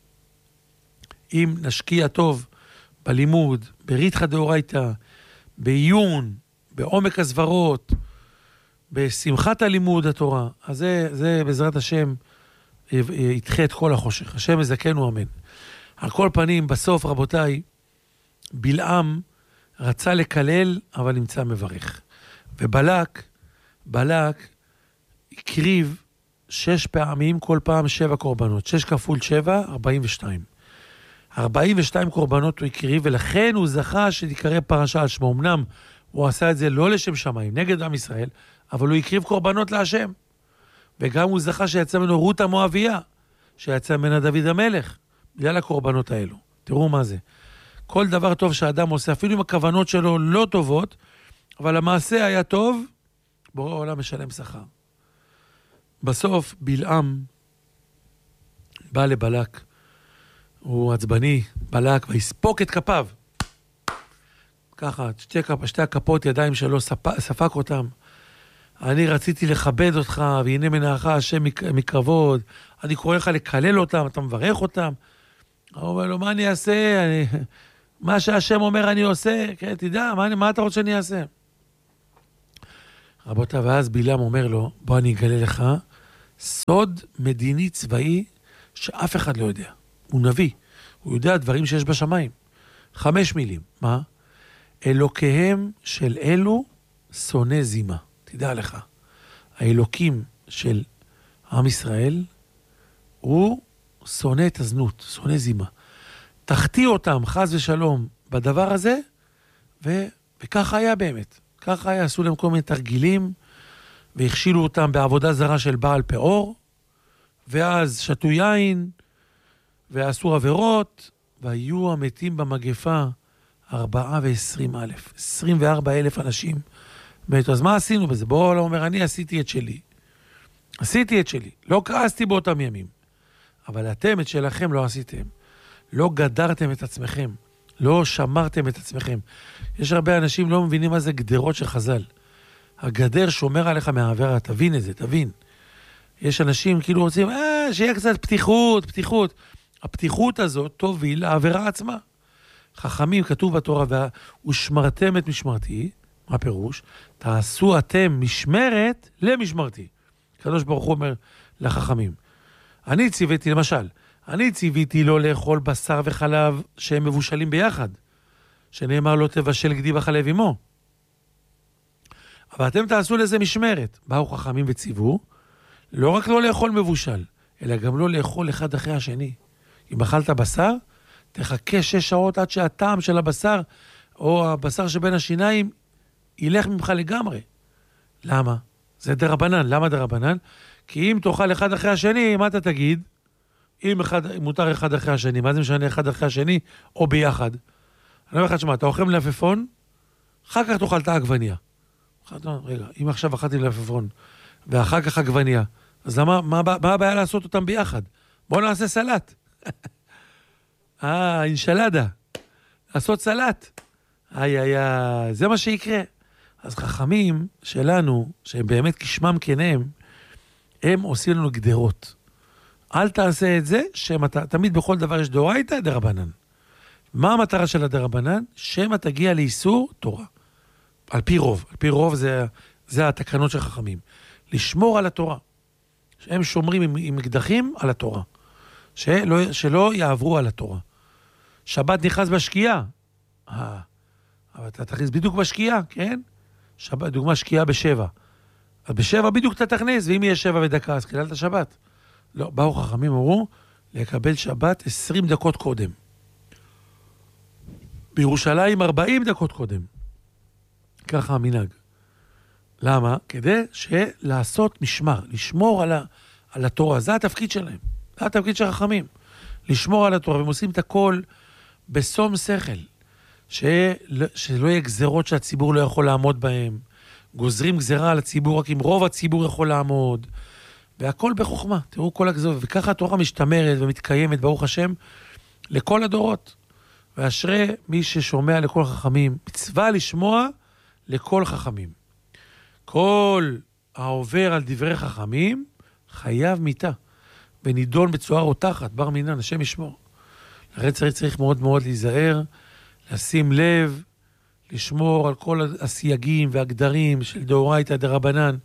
אם נשקיע טוב בלימוד, בריתחא דאורייתא, בעיון, בעומק הסברות, בשמחת הלימוד התורה, אז זה בעזרת השם ידחה את כל החושך. השם יזכנו, אמן. על כל פנים, בסוף, רבותיי, בלעם רצה לקלל, אבל נמצא מברך. ובלק הקריב 6 פעמים, כל פעם 7 קורבנות. 6 כפול 7, 42. 42 קורבנות הוא הקריב, ולכן הוא זכה שתקרא פרשה על שמו. אמנם הוא עשה את זה לא לשם שמיים, נגד עם ישראל, אבל הוא הקריב קורבנות להשם. וגם הוא זכה שיצא ממנו רות המואביה, שיצא ממנה דוד המלך, בגלל הקורבנות האלו. תראו מה זה. כל דבר טוב שהאדם עושה, אפילו אם הכוונות שלו לא טובות, אבל המעשה היה טוב, בורא העולם משלם שכר. בסוף בלעם בא לבלק, הוא עצבני, בלק, ויספוק את כפיו. ככה, שתי הכפות ידיים שלו, ספק אותם. אני רציתי לכבד אותך, והנה מנעך השם מקרבות, אני קורא לך לקלל אותם, אתה מברך אותם. הוא אומר לו, מה אני אעשה? מה שהשם אומר אני עושה, כן, תדע, מה אתה רוצה שאני אעשה? רבותיי, ואז בלעם אומר לו, בוא אני אגלה לך, סוד מדיני צבאי שאף אחד לא יודע. הוא נביא, הוא יודע דברים שיש בשמיים. 5 מילים, מה? אלוקיהם של אלו שונא זימה. תדע לך, האלוקים של עם ישראל, הוא שונא את הזנות, שונא זימה. תחטיא אותם, חס ושלום, בדבר הזה, וככה היה באמת. ככה היה, עשו להם כל מיני תרגילים, והכשילו אותם בעבודה זרה של בעל פאור, ואז שתו יין, ועשו עבירות, והיו המתים במגפה 24,000, 24,000 אנשים מתו. אז מה עשינו בזה? בואו לא אומר, אני עשיתי את שלי. עשיתי את שלי. לא כעסתי באותם ימים. אבל אתם את שלכם לא עשיתם. לא גדרתם את עצמכם. לא שמרתם את עצמכם. יש הרבה אנשים לא מבינים מה זה גדרות של חז"ל. הגדר שומר עליך מהעבירה, תבין את זה, תבין. יש אנשים כאילו רוצים, שיהיה קצת פתיחות, פתיחות. הפתיחות הזאת תוביל לעבירה עצמה. חכמים כתוב בתורה, ושמרתם את משמרתי, מה פירוש? תעשו אתם משמרת למשמרתי. הקדוש ברוך הוא אומר לחכמים. אני ציוויתי, למשל, אני ציוויתי לא לאכול בשר וחלב שהם מבושלים ביחד, שנאמר לא תבשל גדי בחלב עמו. אבל אתם תעשו לזה משמרת. באו חכמים וציוו, לא רק לא לאכול מבושל, אלא גם לא לאכול אחד אחרי השני. אם אכלת בשר, תחכה 6 שעות עד שהטעם של הבשר, או הבשר שבין השיניים, ילך ממך לגמרי. למה? זה דרבנן. למה דרבנן? כי אם תאכל אחד אחרי השני, מה אתה תגיד? אם מותר אחד אחרי השני, מה זה משנה אחד אחרי השני, או ביחד? אני אומר לך, שמה, אתה אוכל מלפפון, אחר כך תאכל את העגבניה. רגע, אם עכשיו אכלתי מלפפון, ואחר כך עגבניה, אז מה הבעיה לעשות אותם ביחד? בואו נעשה סלט. אינשלדה. לעשות סלט. זה מה שיקרה. אז חכמים שלנו, שהם באמת כשמם כנם, הם עושים לנו גדרות. אל תעשה את זה, תמיד בכל דבר יש דאורייתא דרבנן. מה המטרה של הדרבנן? שמא תגיע לאיסור תורה. על פי רוב. על פי רוב זה התקנות של חכמים. לשמור על התורה. שהם שומרים עם אקדחים על התורה. שלא יעברו על התורה. שבת נכנס בשקיעה. אבל אתה תכניס בדיוק בשקיעה, כן? שבת, דוגמה שקיעה ב7. אז ב7 בדיוק אתה תכניס, ואם יהיה 7 ודקה, אז חיללת שבת. לא, באו חכמים אמרו, לקבל שבת 20 דקות קודם. בירושלים 40 דקות קודם. ככה המנהג. למה? כדי לעשות משמר, לשמור על התורה. זה התפקיד שלהם. זה התפקיד של חכמים. לשמור על התורה, והם עושים את הכל בסום שכל. שלא יהיה גזרות שהציבור לא יכול לעמוד בהם. גוזרים גזרה על הציבור, רק אם רוב הציבור יכול לעמוד. והכל בחוכמה. תראו כל הגזרות. וככה התורה משתמרת ומתקיימת, ברוך השם, לכל הדורות. ואשרי מי ששומע לכל חכמים. מצווה לשמוע לכל חכמים. כל העובר על דברי חכמים, חייב מיתה. ונידון בצורה רותחת, בר מינן, השם ישמור. לכן צריך מאוד מאוד להיזהר, לשים לב, לשמור על כל הסייגים והגדרים של דאורייתא דרבנן,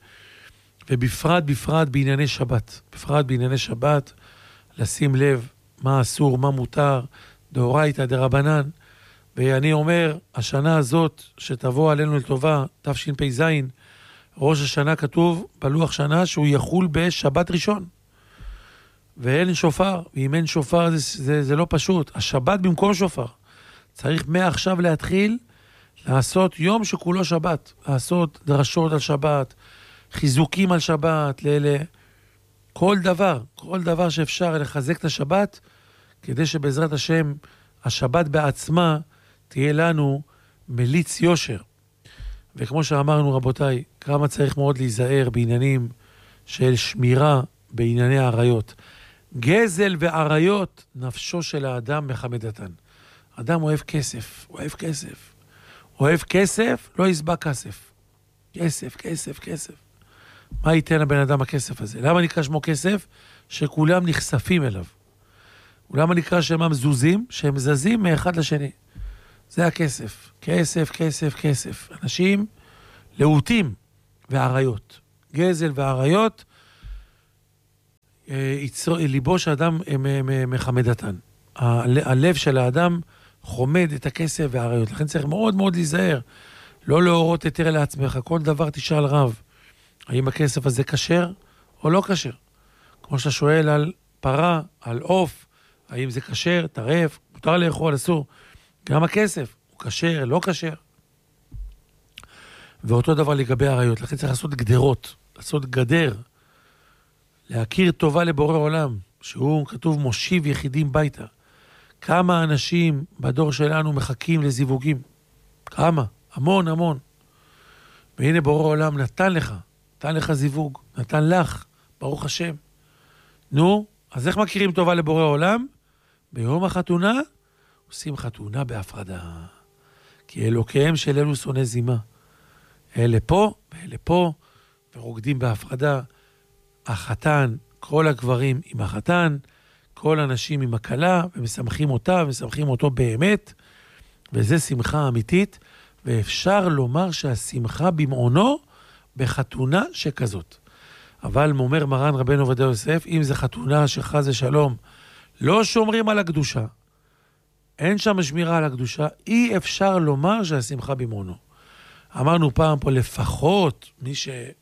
ובפרט בענייני שבת. בפרט בענייני שבת, לשים לב מה אסור, מה מותר, דאורייתא דרבנן. ואני אומר, השנה הזאת שתבוא עלינו לטובה, תשפ"ז, ראש השנה כתוב בלוח שנה שהוא יחול בשבת ראשון. ואין שופר, ואם אין שופר זה לא פשוט. השבת במקום שופר. צריך מעכשיו להתחיל לעשות יום שכולו שבת. לעשות דרשות על שבת, חיזוקים על שבת, כל דבר שאפשר לחזק את השבת, כדי שבעזרת השם השבת בעצמה תהיה לנו מליץ יושר. וכמו שאמרנו רבותיי, כמה צריך מאוד להיזהר בעניינים של שמירה בענייני העריות. גזל ועריות, נפשו של האדם מחמדתן. אדם אוהב כסף, אוהב כסף, לא יסבע כסף. כסף. מה ייתן לבן אדם הכסף הזה? למה נקרא שמו כסף? שכולם נחשפים אליו. למה נקרא שמם זוזים? שהם זזים מאחד לשני. זה הכסף. כסף, כסף, כסף. אנשים להוטים ועריות. גזל ועריות, ליבו של אדם מחמדתן. הלב של האדם חומד את הכסף והעריות. לכן צריך מאוד מאוד להיזהר. לא להורות יותר לעצמך. כל דבר תשאל רב. האם הכסף הזה כשר או לא כשר? כמו שאתה שואל על פרה, על עוף, האם זה כשר, טרף, מותר לאכול, אסור. גם הכסף, הוא כשר, לא כשר. ואותו דבר לגבי העריות. לכן צריך לעשות גדרות, לעשות גדר, להכיר טובה לבורא עולם, שהוא כתוב מושיב יחידים ביתה. כמה אנשים בדור שלנו מחכים לזיווגים? כמה? המון, המון. והנה בורא עולם נתן לך זיווג, נתן לך, ברוך השם. נו, אז איך מכירים טובה לבורא עולם? ביום החתונה עושים חתונה בהפרדה. כי אלוקיהם של אלו שונא זימה. אלה פה ואלה פה, ורוקדים בהפרדה. החתן, כל הגברים עם החתן, כל הנשים עם הכלה, ומשמחים אותה, ומשמחים אותו באמת, וזה שמחה אמיתית, ואפשר לומר שהשמחה במעונו בחתונה שכזאת. אבל אומר מרן רבנו עובדיה יוסף, אם זה חתונה שחס ושלום, לא שומרים על הקדושה, אין שם שמירה על הקדושה, אי אפשר לומר שהשמחה במעונו. אמרנו פעם פה, לפחות מי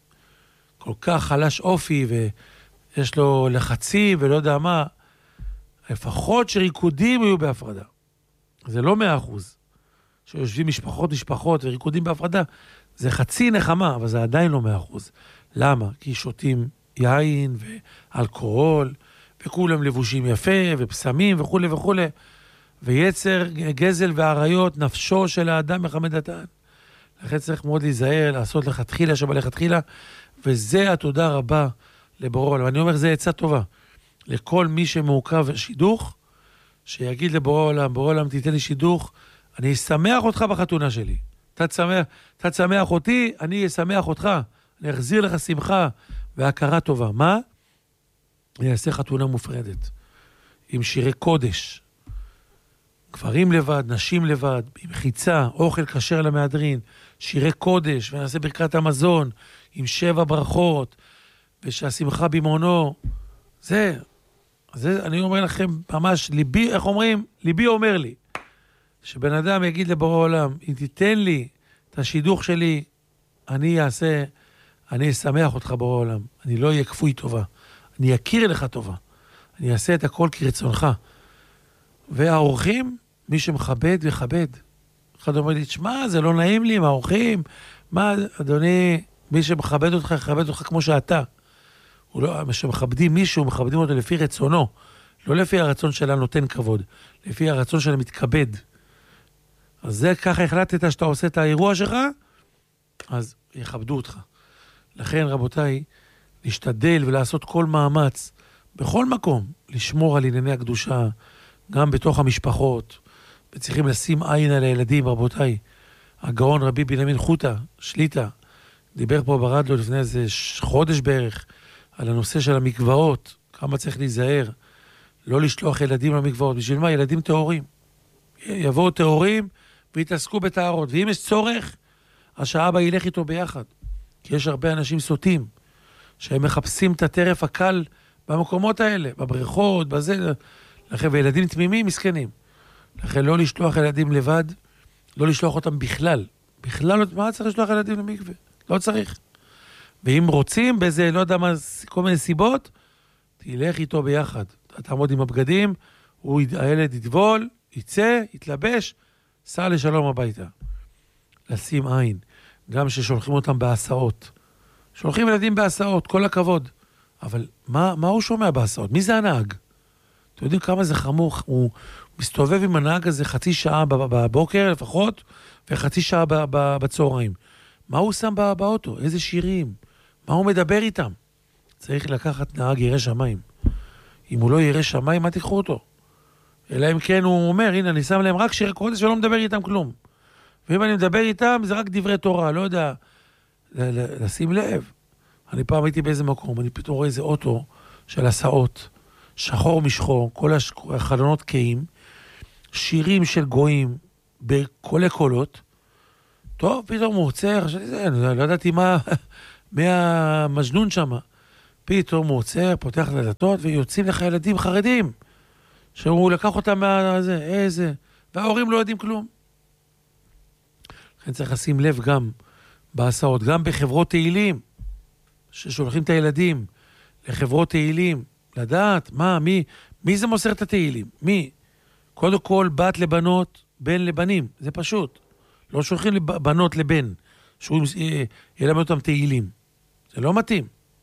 שכל כך חלש אופי ויש לו לחצים ולא יודע מה, לפחות שריקודים יהיו בהפרדה. זה לא 100%. שיושבים משפחות וריקודים בהפרדה, זה חצי נחמה, אבל זה עדיין לא 100%. למה? כי שותים יין ואלכוהול, וכולם לבושים יפה, ופסמים וכו' וכו'. ויצר, גזל ועריות, נפשו של האדם מחמדתן. לכן צריך מאוד להיזהר, לעשות לכתחילה שבלכתחילה, וזה התודה רבה לבורא עולם. ואני אומר, זה עצה טובה. לכל מי שמעוכב שידוך, שיגיד לבורא עולם, בורא עולם תיתן לי שידוך, אני אשמח אותך בחתונה שלי. אתה תשמח אותי, אני אשמח אותך. אני אחזיר לך שמחה והכרה טובה. מה? אני אעשה חתונה מופרדת. עם שירי קודש. גברים לבד, נשים לבד, עם חיצה, אוכל כשר למהדרין, שירי קודש, ונעשה ברכת המזון, עם 7 ברכות, ושהשמחה במעונו. זה, אני אומר לכם, ממש, ליבי, איך אומרים? ליבי אומר לי, שבן אדם יגיד לבורא עולם, אם תיתן לי את השידוך שלי, אני אשמח אותך בורא עולם. אני לא אהיה כפוי טובה. אני אכיר לך טובה. אני אעשה את הכל כרצונך. והאורחים, מי שמכבד וכבד. אחד אומר לי, תשמע, זה לא נעים לי עם האורחים. מה, אדוני, מי שמכבד אותך, יכבד אותך כמו שאתה. שמכבדים מישהו, מכבדים אותו לפי רצונו. לא לפי הרצון שלה נותן כבוד. לפי הרצון שלה מתכבד. אז זה ככה החלטת שאתה עושה את האירוע שלך, אז יכבדו אותך. לכן, רבותיי, להשתדל ולעשות כל מאמץ, בכל מקום, לשמור על ענייני הקדושה, גם בתוך המשפחות, וצריכים לשים עין על הילדים, רבותיי. הגאון רבי בנימין חוטה, שליטה, דיבר פה ברדיו לפני איזה חודש בערך, על הנושא של המקוואות, כמה צריך להיזהר, לא לשלוח ילדים למקוואות. בשביל מה? ילדים טהורים. יבואו טהורים ויתעסקו בטהרות. ואם יש צורך, אז שהאבא ילך איתו ביחד. כי יש הרבה אנשים סוטים, שהם מחפשים את הטרף הקל במקומות האלה, בבריכות, בזה. לכן, וילדים תמימים, מסכנים. לכן לא לשלוח ילדים לבד, לא לשלוח אותם בכלל. בכלל, מה צריך לשלוח ילדים למקווה? לא צריך. ואם רוצים באיזה, לא יודע מה, כל מיני סיבות, תלך איתו ביחד. אתה תעמוד עם הבגדים, הילד יטבול, יצא, יתלבש, סע לשלום הביתה. לשים עין. גם ששולחים אותם בהסעות. שולחים ילדים בהסעות, כל הכבוד. אבל מה הוא שומע בהסעות? מי זה הנהג? אתם יודעים כמה זה חמור? הוא מסתובב עם הנהג הזה חצי שעה בבוקר לפחות, וחצי שעה בצהריים. מה הוא שם באוטו? איזה שירים? מה הוא מדבר איתם? צריך לקחת נהג ירא שמיים. אם הוא לא ירא שמיים, מה תיקחו אותו? אלא אם כן הוא אומר, הנה, אני שם להם רק שירי קודש ולא מדבר איתם כלום. ואם אני מדבר איתם, זה רק דברי תורה, לא יודע, לשים לב. אני פעם הייתי באיזה מקום, אני פתאום רואה איזה אוטו של הסעות, שחור משחור, כל החלונות קיים, שירים של גויים, בקולי קולות, טוב, פתאום הוא עוצר, לא ידעתי מי המג'נון שם. פתאום הוא עוצר, פותח את הדלתות, ויוצאים לך ילדים חרדים, שהוא לקח אותם איזה, וההורים לא יודעים כלום. לכן צריך לשים לב גם בהסעות, גם בחברות תהילים, ששולחים את הילדים לחברות תהילים, לדעת מי זה מוסר את התהילים, מי? קודם כל בת לבנות, בן לבנים, זה פשוט. לא שולחים לבנות לבן, שהוא ילמד אותם תהילים. זה לא מתאים.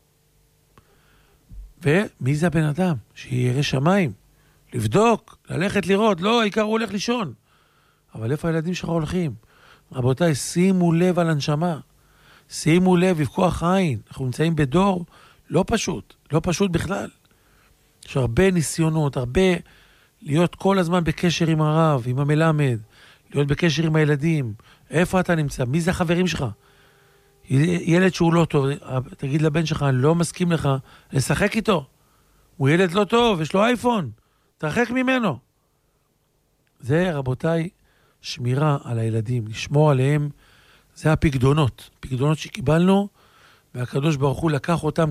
ומי זה הבן אדם? שירא שמיים, לבדוק, ללכת לראות, לא, העיקר הוא הולך לישון. אבל איפה הילדים שלך הולכים? רבותיי, שימו לב על הנשמה. שימו לב, בכוח עין. אנחנו נמצאים בדור לא פשוט, לא פשוט בכלל. יש הרבה ניסיונות, הרבה להיות כל הזמן בקשר עם הרב, עם המלמד, להיות בקשר עם הילדים. איפה אתה נמצא? מי זה החברים שלך? ילד שהוא לא טוב, תגיד לבן שלך, אני לא מסכים לך לשחק איתו. הוא ילד לא טוב, יש לו אייפון. תרחק ממנו. זה, רבותיי, שמירה על הילדים, לשמור עליהם, זה הפקדונות. פקדונות שקיבלנו, והקדוש ברוך הוא לקח אותם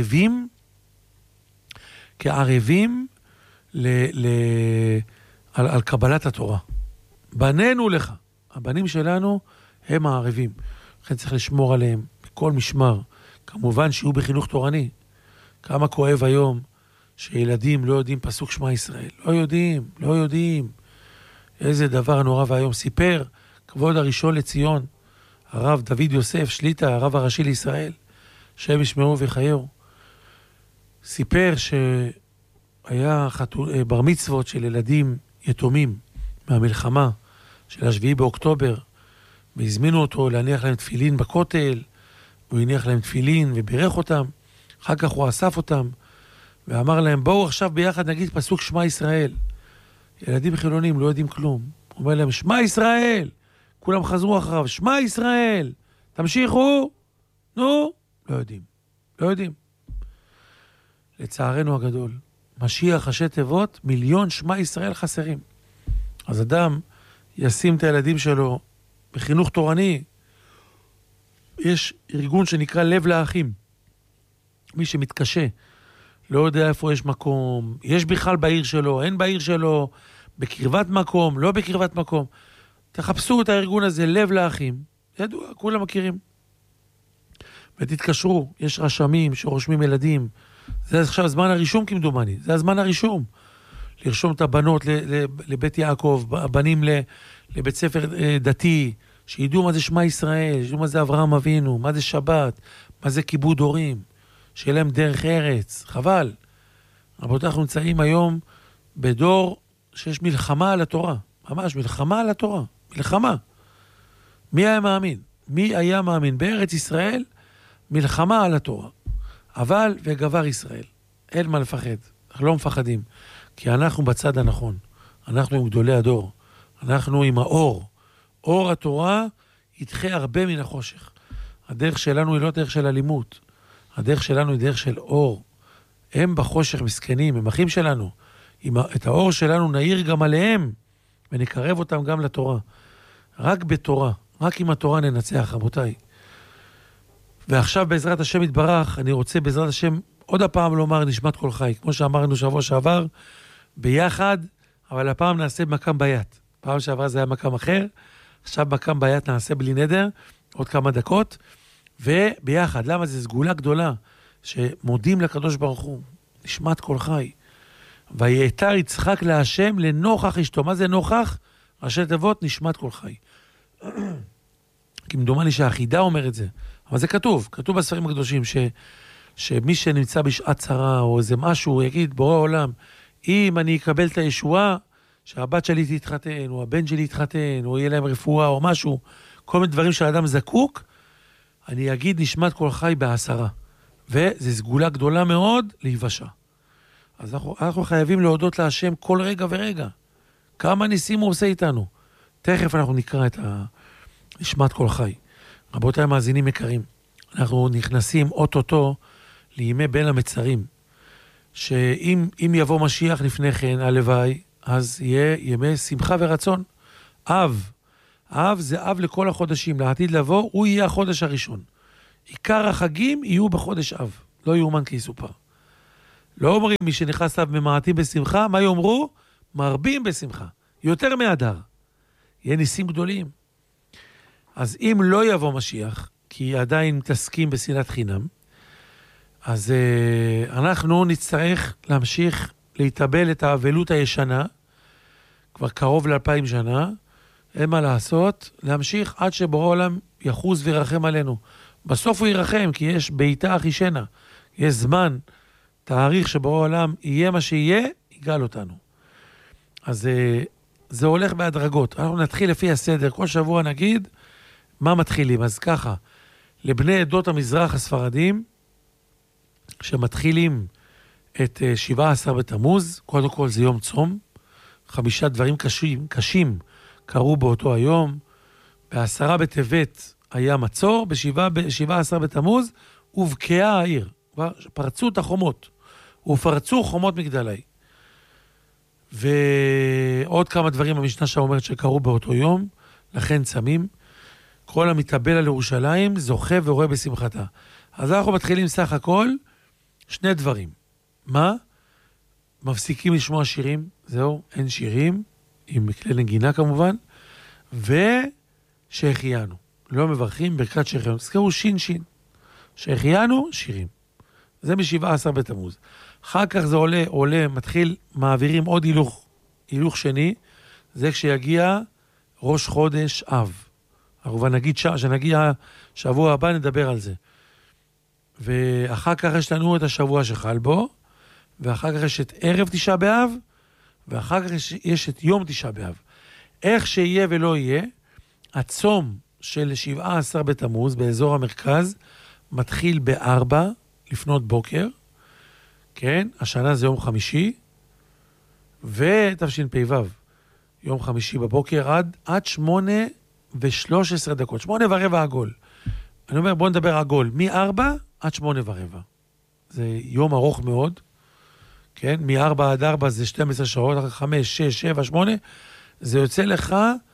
כערבים על קבלת התורה. בנינו לך. הבנים שלנו הם הערבים. לכן צריך לשמור עליהם בכל משמר. כמובן שיהיו בחינוך תורני. כמה כואב היום שילדים לא יודעים פסוק שמע ישראל. לא יודעים. איזה דבר נורא והיום. סיפר כבוד הראשון לציון, הרב דוד יוסף שליטה, הרב הראשי לישראל, שהם ישמרו וחייהו. סיפר שהיה בר מצוות של ילדים יתומים מהמלחמה של השביעי באוקטובר, והזמינו אותו להניח להם תפילין בכותל, והוא הניח להם תפילין ובירך אותם. אחר כך הוא אסף אותם ואמר להם, בואו עכשיו ביחד נגיד פסוק שמע ישראל. ילדים חילונים לא יודעים כלום. הוא אומר להם, שמע ישראל. כולם חזרו אחריו, שמע ישראל. תמשיכו. נו, לא יודעים. לצערנו הגדול, משיח ראשי תיבות, 1,000,000 שמע ישראל חסרים. אז אדם ישים את הילדים שלו בחינוך תורני. יש ארגון שנקרא לב לאחים. מי שמתקשה, לא יודע איפה יש מקום, יש בכלל בעיר שלו, אין בעיר שלו, בקרבת מקום, לא בקרבת מקום. תחפשו את הארגון הזה, לב לאחים. ידוע, כולם מכירים. ותתקשרו, יש רשמים שרושמים ילדים. זה עכשיו זמן הרישום כמדומני, זה הזמן הרישום. לרשום את הבנות לבית יעקב, הבנים לבית ספר דתי, שידעו מה זה שמע ישראל, שידעו מה זה אברהם אבינו, מה זה שבת, מה זה כיבוד הורים, שיהיה להם דרך ארץ, חבל. רבותיי, אנחנו נמצאים היום בדור שיש מלחמה על התורה, ממש מלחמה על התורה, מלחמה. מי היה מאמין? בארץ ישראל, מלחמה על התורה. אבל וגבר ישראל, אין מה לפחד, אנחנו לא מפחדים, כי אנחנו בצד הנכון, אנחנו עם גדולי הדור, אנחנו עם האור. אור התורה ידחה הרבה מן החושך. הדרך שלנו היא לא דרך של אלימות, הדרך שלנו היא דרך של אור. הם בחושך מסכנים, הם אחים שלנו. את האור שלנו נעיר גם עליהם, ונקרב אותם גם לתורה. רק בתורה, רק עם התורה ננצח, רבותיי. ועכשיו בעזרת השם יתברך, אני רוצה בעזרת השם עוד הפעם לומר נשמת כל חי, כמו שאמרנו שבוע שעבר, ביחד, אבל הפעם נעשה מקם ביית. פעם שעבר זה היה מקם אחר, עכשיו מקם ביית נעשה בלי נדר, עוד כמה דקות, וביחד, למה זה סגולה גדולה, שמודים לקדוש ברוך הוא, נשמת כל חי. ויתר יצחק להשם לנוכח אשתו. מה זה נוכח? ראשי תיבות, נשמת כל חי. כמדומני שהחידה אומר את זה, אבל זה כתוב בספרים הקדושים, שמי שנמצא בשעת צרה, או איזה משהו, יגיד, בורא עולם, אם אני אקבל את הישועה, שהבת שלי תתחתן, או הבן שלי יתחתן, או יהיה להם רפואה, או משהו, כל מיני דברים שהאדם זקוק, אני אגיד נשמת כל חי בעשרה. וזו סגולה גדולה מאוד להיוושע. אז אנחנו חייבים להודות להשם כל רגע ורגע. כמה ניסים הוא עושה איתנו. תכף אנחנו נקרא את נשמת כל חי. רבותיי מאזינים יקרים, אנחנו נכנסים אוטוטו לימי בין המצרים, שאם יבוא משיח לפני כן, הלוואי, אז יהיה ימי שמחה ורצון. אב. אב זה אב לכל החודשים, לעתיד לבוא, הוא יהיה החודש הראשון. עיקר החגים יהיו בחודש אב, לא יאומן כי יסופר. לא אומרים מי שנכנס אב ממעטים בשמחה, מה יאמרו? מרבים בשמחה, יותר מאדר. יהיה ניסים גדולים. אז אם לא יבוא משיח, כי עדיין מתעסקים בשנאת חינם, אז אנחנו נצטרך להמשיך להתאבל את האבלות הישנה, כבר קרוב ל2000 שנה, אין מה לעשות, להמשיך עד שבורא עולם יחוז וירחם עלינו. בסוף הוא ירחם, כי יש בעיטה אחישנה, יש זמן, תאריך שבורא עולם יהיה מה שיהיה, יגאל אותנו. אז זה הולך בהדרגות. אנחנו נתחיל לפי הסדר, כל שבוע נגיד מה מתחילים. אז ככה, לבני עדות המזרח הספרדים, שמתחילים את 17 בתמוז, קודם כל זה יום צום, 5 דברים קשים קרו באותו היום, ב10 בטבת היה מצור, ב17 בתמוז הובקעה העיר, פרצו את החומות, ופרצו חומות מגדלי. ועוד כמה דברים המשנה שאומרת שקרו באותו יום, לכן צמים, כל המתאבל על ירושלים זוכה ורואה בשמחתה. אז אנחנו מתחילים סך הכל 2 דברים. מה? מפסיקים לשמוע שירים, זהו, אין שירים, עם כלי נגינה כמובן, ושהחיינו. לא מברכים ברכת שהחיינו. תזכרו שין שין. שהחיינו, שירים. זה מ17 בתמוז. אחר כך זה עולה, מתחיל, מעבירים עוד הילוך שני, זה כשיגיע ראש חודש אב. אבל נגיד שנגיע שבוע הבא נדבר על זה. ואחר כך יש לנו את השבוע שחל בו, ואחר כך יש את ערב תשעה באב, ואחר כך יש את יום תשעה באב. איך שיהיה ולא יהיה, הצום של 17 בתמוז באזור המרכז, מתחיל ב4 לפנות בוקר, כן? השנה זה יום חמישי, ותשפ"ו, יום חמישי בבוקר עד 8:13 דקות, 8:15 עגול. אני אומר, בואו נדבר עגול, מ4 עד 8:15. זה יום ארוך מאוד, כן? מ4 עד 4 זה 12 שעות, 5, 6, 7, 8, זה יוצא לך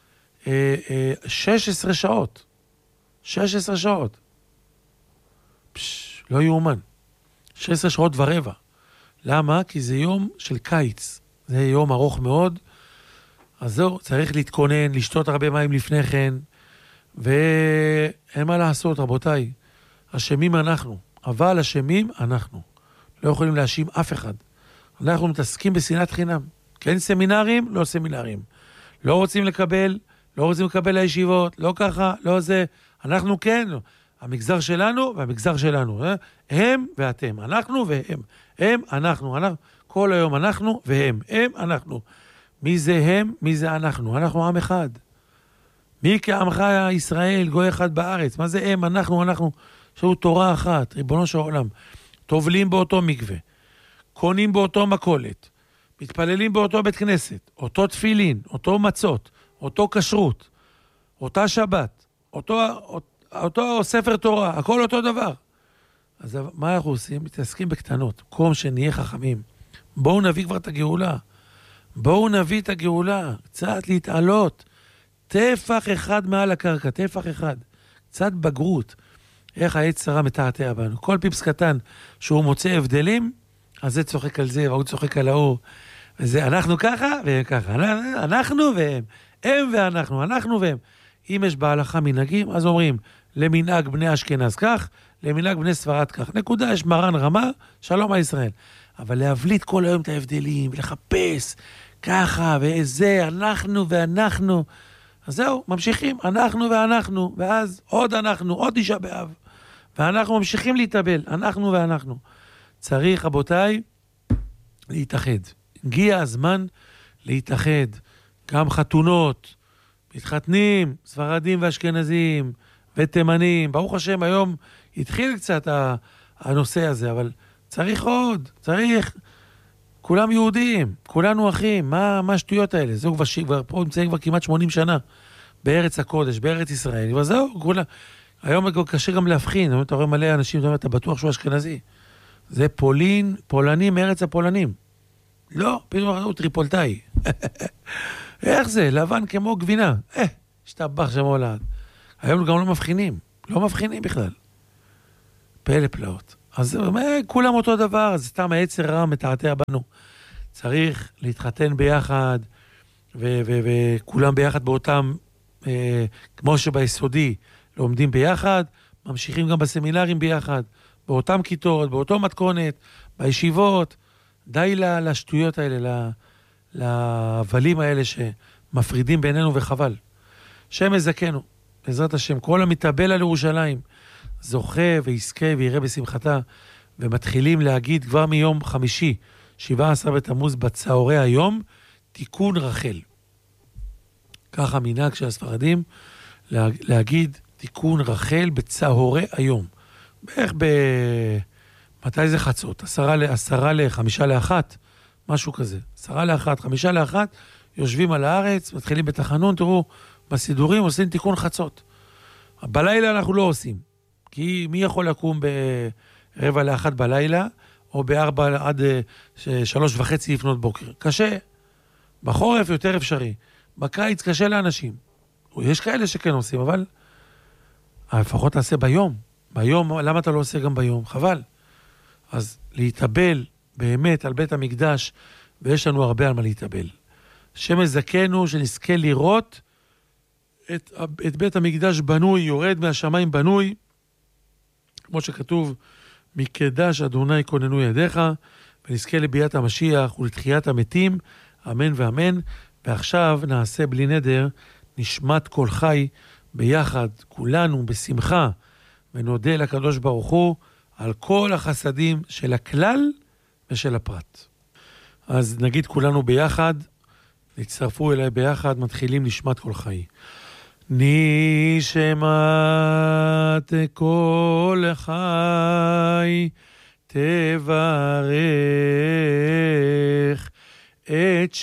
16 שעות. 16 שעות. לא יאומן. 16 שעות ורבע. למה? כי זה יום של קיץ. זה יום ארוך מאוד. אז זהו, צריך להתכונן, לשתות הרבה מים לפני כן, ואין מה לעשות, רבותיי. אשמים אנחנו, אבל אשמים אנחנו. לא יכולים להאשים אף אחד. אנחנו מתעסקים בשנאת חינם. כן סמינרים, לא סמינרים. לא רוצים לקבל לישיבות, לא ככה, לא זה. אנחנו כן, המגזר שלנו והמגזר שלנו. הם ואתם, אנחנו והם. הם, אנחנו. כל היום אנחנו והם. הם, אנחנו. מי זה הם? מי זה אנחנו? אנחנו עם אחד. מי כעמך ישראל, גוי אחד בארץ? מה זה הם? אנחנו. שהוא תורה אחת, ריבונו של עולם. טובלים באותו מקווה. קונים באותו מקולת. מתפללים באותו בית כנסת. אותו תפילין, אותו מצות, אותו כשרות, אותה שבת, אותו ספר תורה, הכל אותו דבר. אז מה אנחנו עושים? מתעסקים בקטנות. קום שנהיה חכמים. בואו נביא כבר את הגאולה. בואו נביא את הגאולה. קצת להתעלות. טפח אחד מעל הקרקע, טפח אחד. קצת בגרות. איך העץ שרה מתעתע בנו. כל פיפס קטן שהוא מוצא הבדלים, אז זה צוחק על זה, והוא צוחק על ההוא. וזה אנחנו ככה והם ככה. אנחנו והם. הם ואנחנו, אנחנו והם. אם יש בהלכה מנהגים, אז אומרים, למנהג בני אשכנז כך, למנהג בני ספרד כך. נקודה, יש מרן רמה, שלום על ישראל. אבל להבליט כל היום את ההבדלים, ולחפש ככה, וזה, אנחנו ואנחנו. אז זהו, ממשיכים, אנחנו ואנחנו, ואז עוד אנחנו, עוד תשעה באב. ואנחנו ממשיכים להתאבל, אנחנו ואנחנו. צריך, רבותיי, להתאחד. הגיע הזמן להתאחד. גם חתונות, מתחתנים, ספרדים ואשכנזים, ותימנים. ברוך השם, היום התחיל קצת הנושא הזה, אבל צריך עוד, צריך. כולם יהודים, כולנו אחים. מה השטויות האלה? זהו כבר פה נמצאים כבר כמעט 80 שנה בארץ הקודש, בארץ ישראל. אבל זהו, היום קשה גם להבחין. אתה רואה מלא אנשים, אתה בטוח שהוא אשכנזי. זה פולנים מארץ הפולנים. לא, פתאום הוא טריפולטאי. איך זה? לבן כמו גבינה. השתבח שם הולד. היום גם לא מבחינים בכלל. פלא פלאות. אז כולם אותו דבר, אז סתם היצר רע מתעתע בנו. צריך להתחתן ביחד, וכולם ביחד באותם, כמו שביסודי לומדים ביחד, ממשיכים גם בסמינרים ביחד, באותם כיתות, באותו מתכונת, בישיבות, די לשטויות האלה, להבלים האלה שמפרידים בינינו וחבל. שם יזכנו, בעזרת השם, כל המתאבל על ירושלים, זוכה ויזכה ויראה בשמחתה, ומתחילים להגיד כבר מיום חמישי, 17 בתמוז בצהרי היום, תיקון רחל. ככה מנהג של הספרדים, להגיד תיקון רחל בצהרי היום. בערך מתי זה חצות? 10:55, משהו כזה. 10:01, 5:01, יושבים על הארץ, מתחילים בתחנון, תראו, בסידורים עושים תיקון חצות. בלילה אנחנו לא עושים, כי מי יכול לקום ב1:45 בלילה, או ב4 עד 3:30 לפנות בוקר? קשה. בחורף יותר אפשרי. בקיץ קשה לאנשים. יש כאלה שכן עושים, אבל לפחות תעשה ביום. ביום, למה אתה לא עושה גם ביום? חבל. אז להתאבל באמת על בית המקדש, ויש לנו הרבה על מה להתאבל. השם יזכנו שנזכה לראות את בית המקדש בנוי, יורד מהשמיים בנוי, כמו שכתוב, מקדש אדוני כוננו ידיך, ונזכה לביאת המשיח ולתחיית המתים, אמן ואמן. ועכשיו נעשה בלי נדר נשמת כל חי ביחד, כולנו בשמחה, ונודה לקדוש ברוך הוא על כל החסדים של הכלל ושל הפרט. אז נגיד כולנו ביחד, נצטרפו אליי ביחד, מתחילים נשמת כל חי. נשמת כל חי תברך את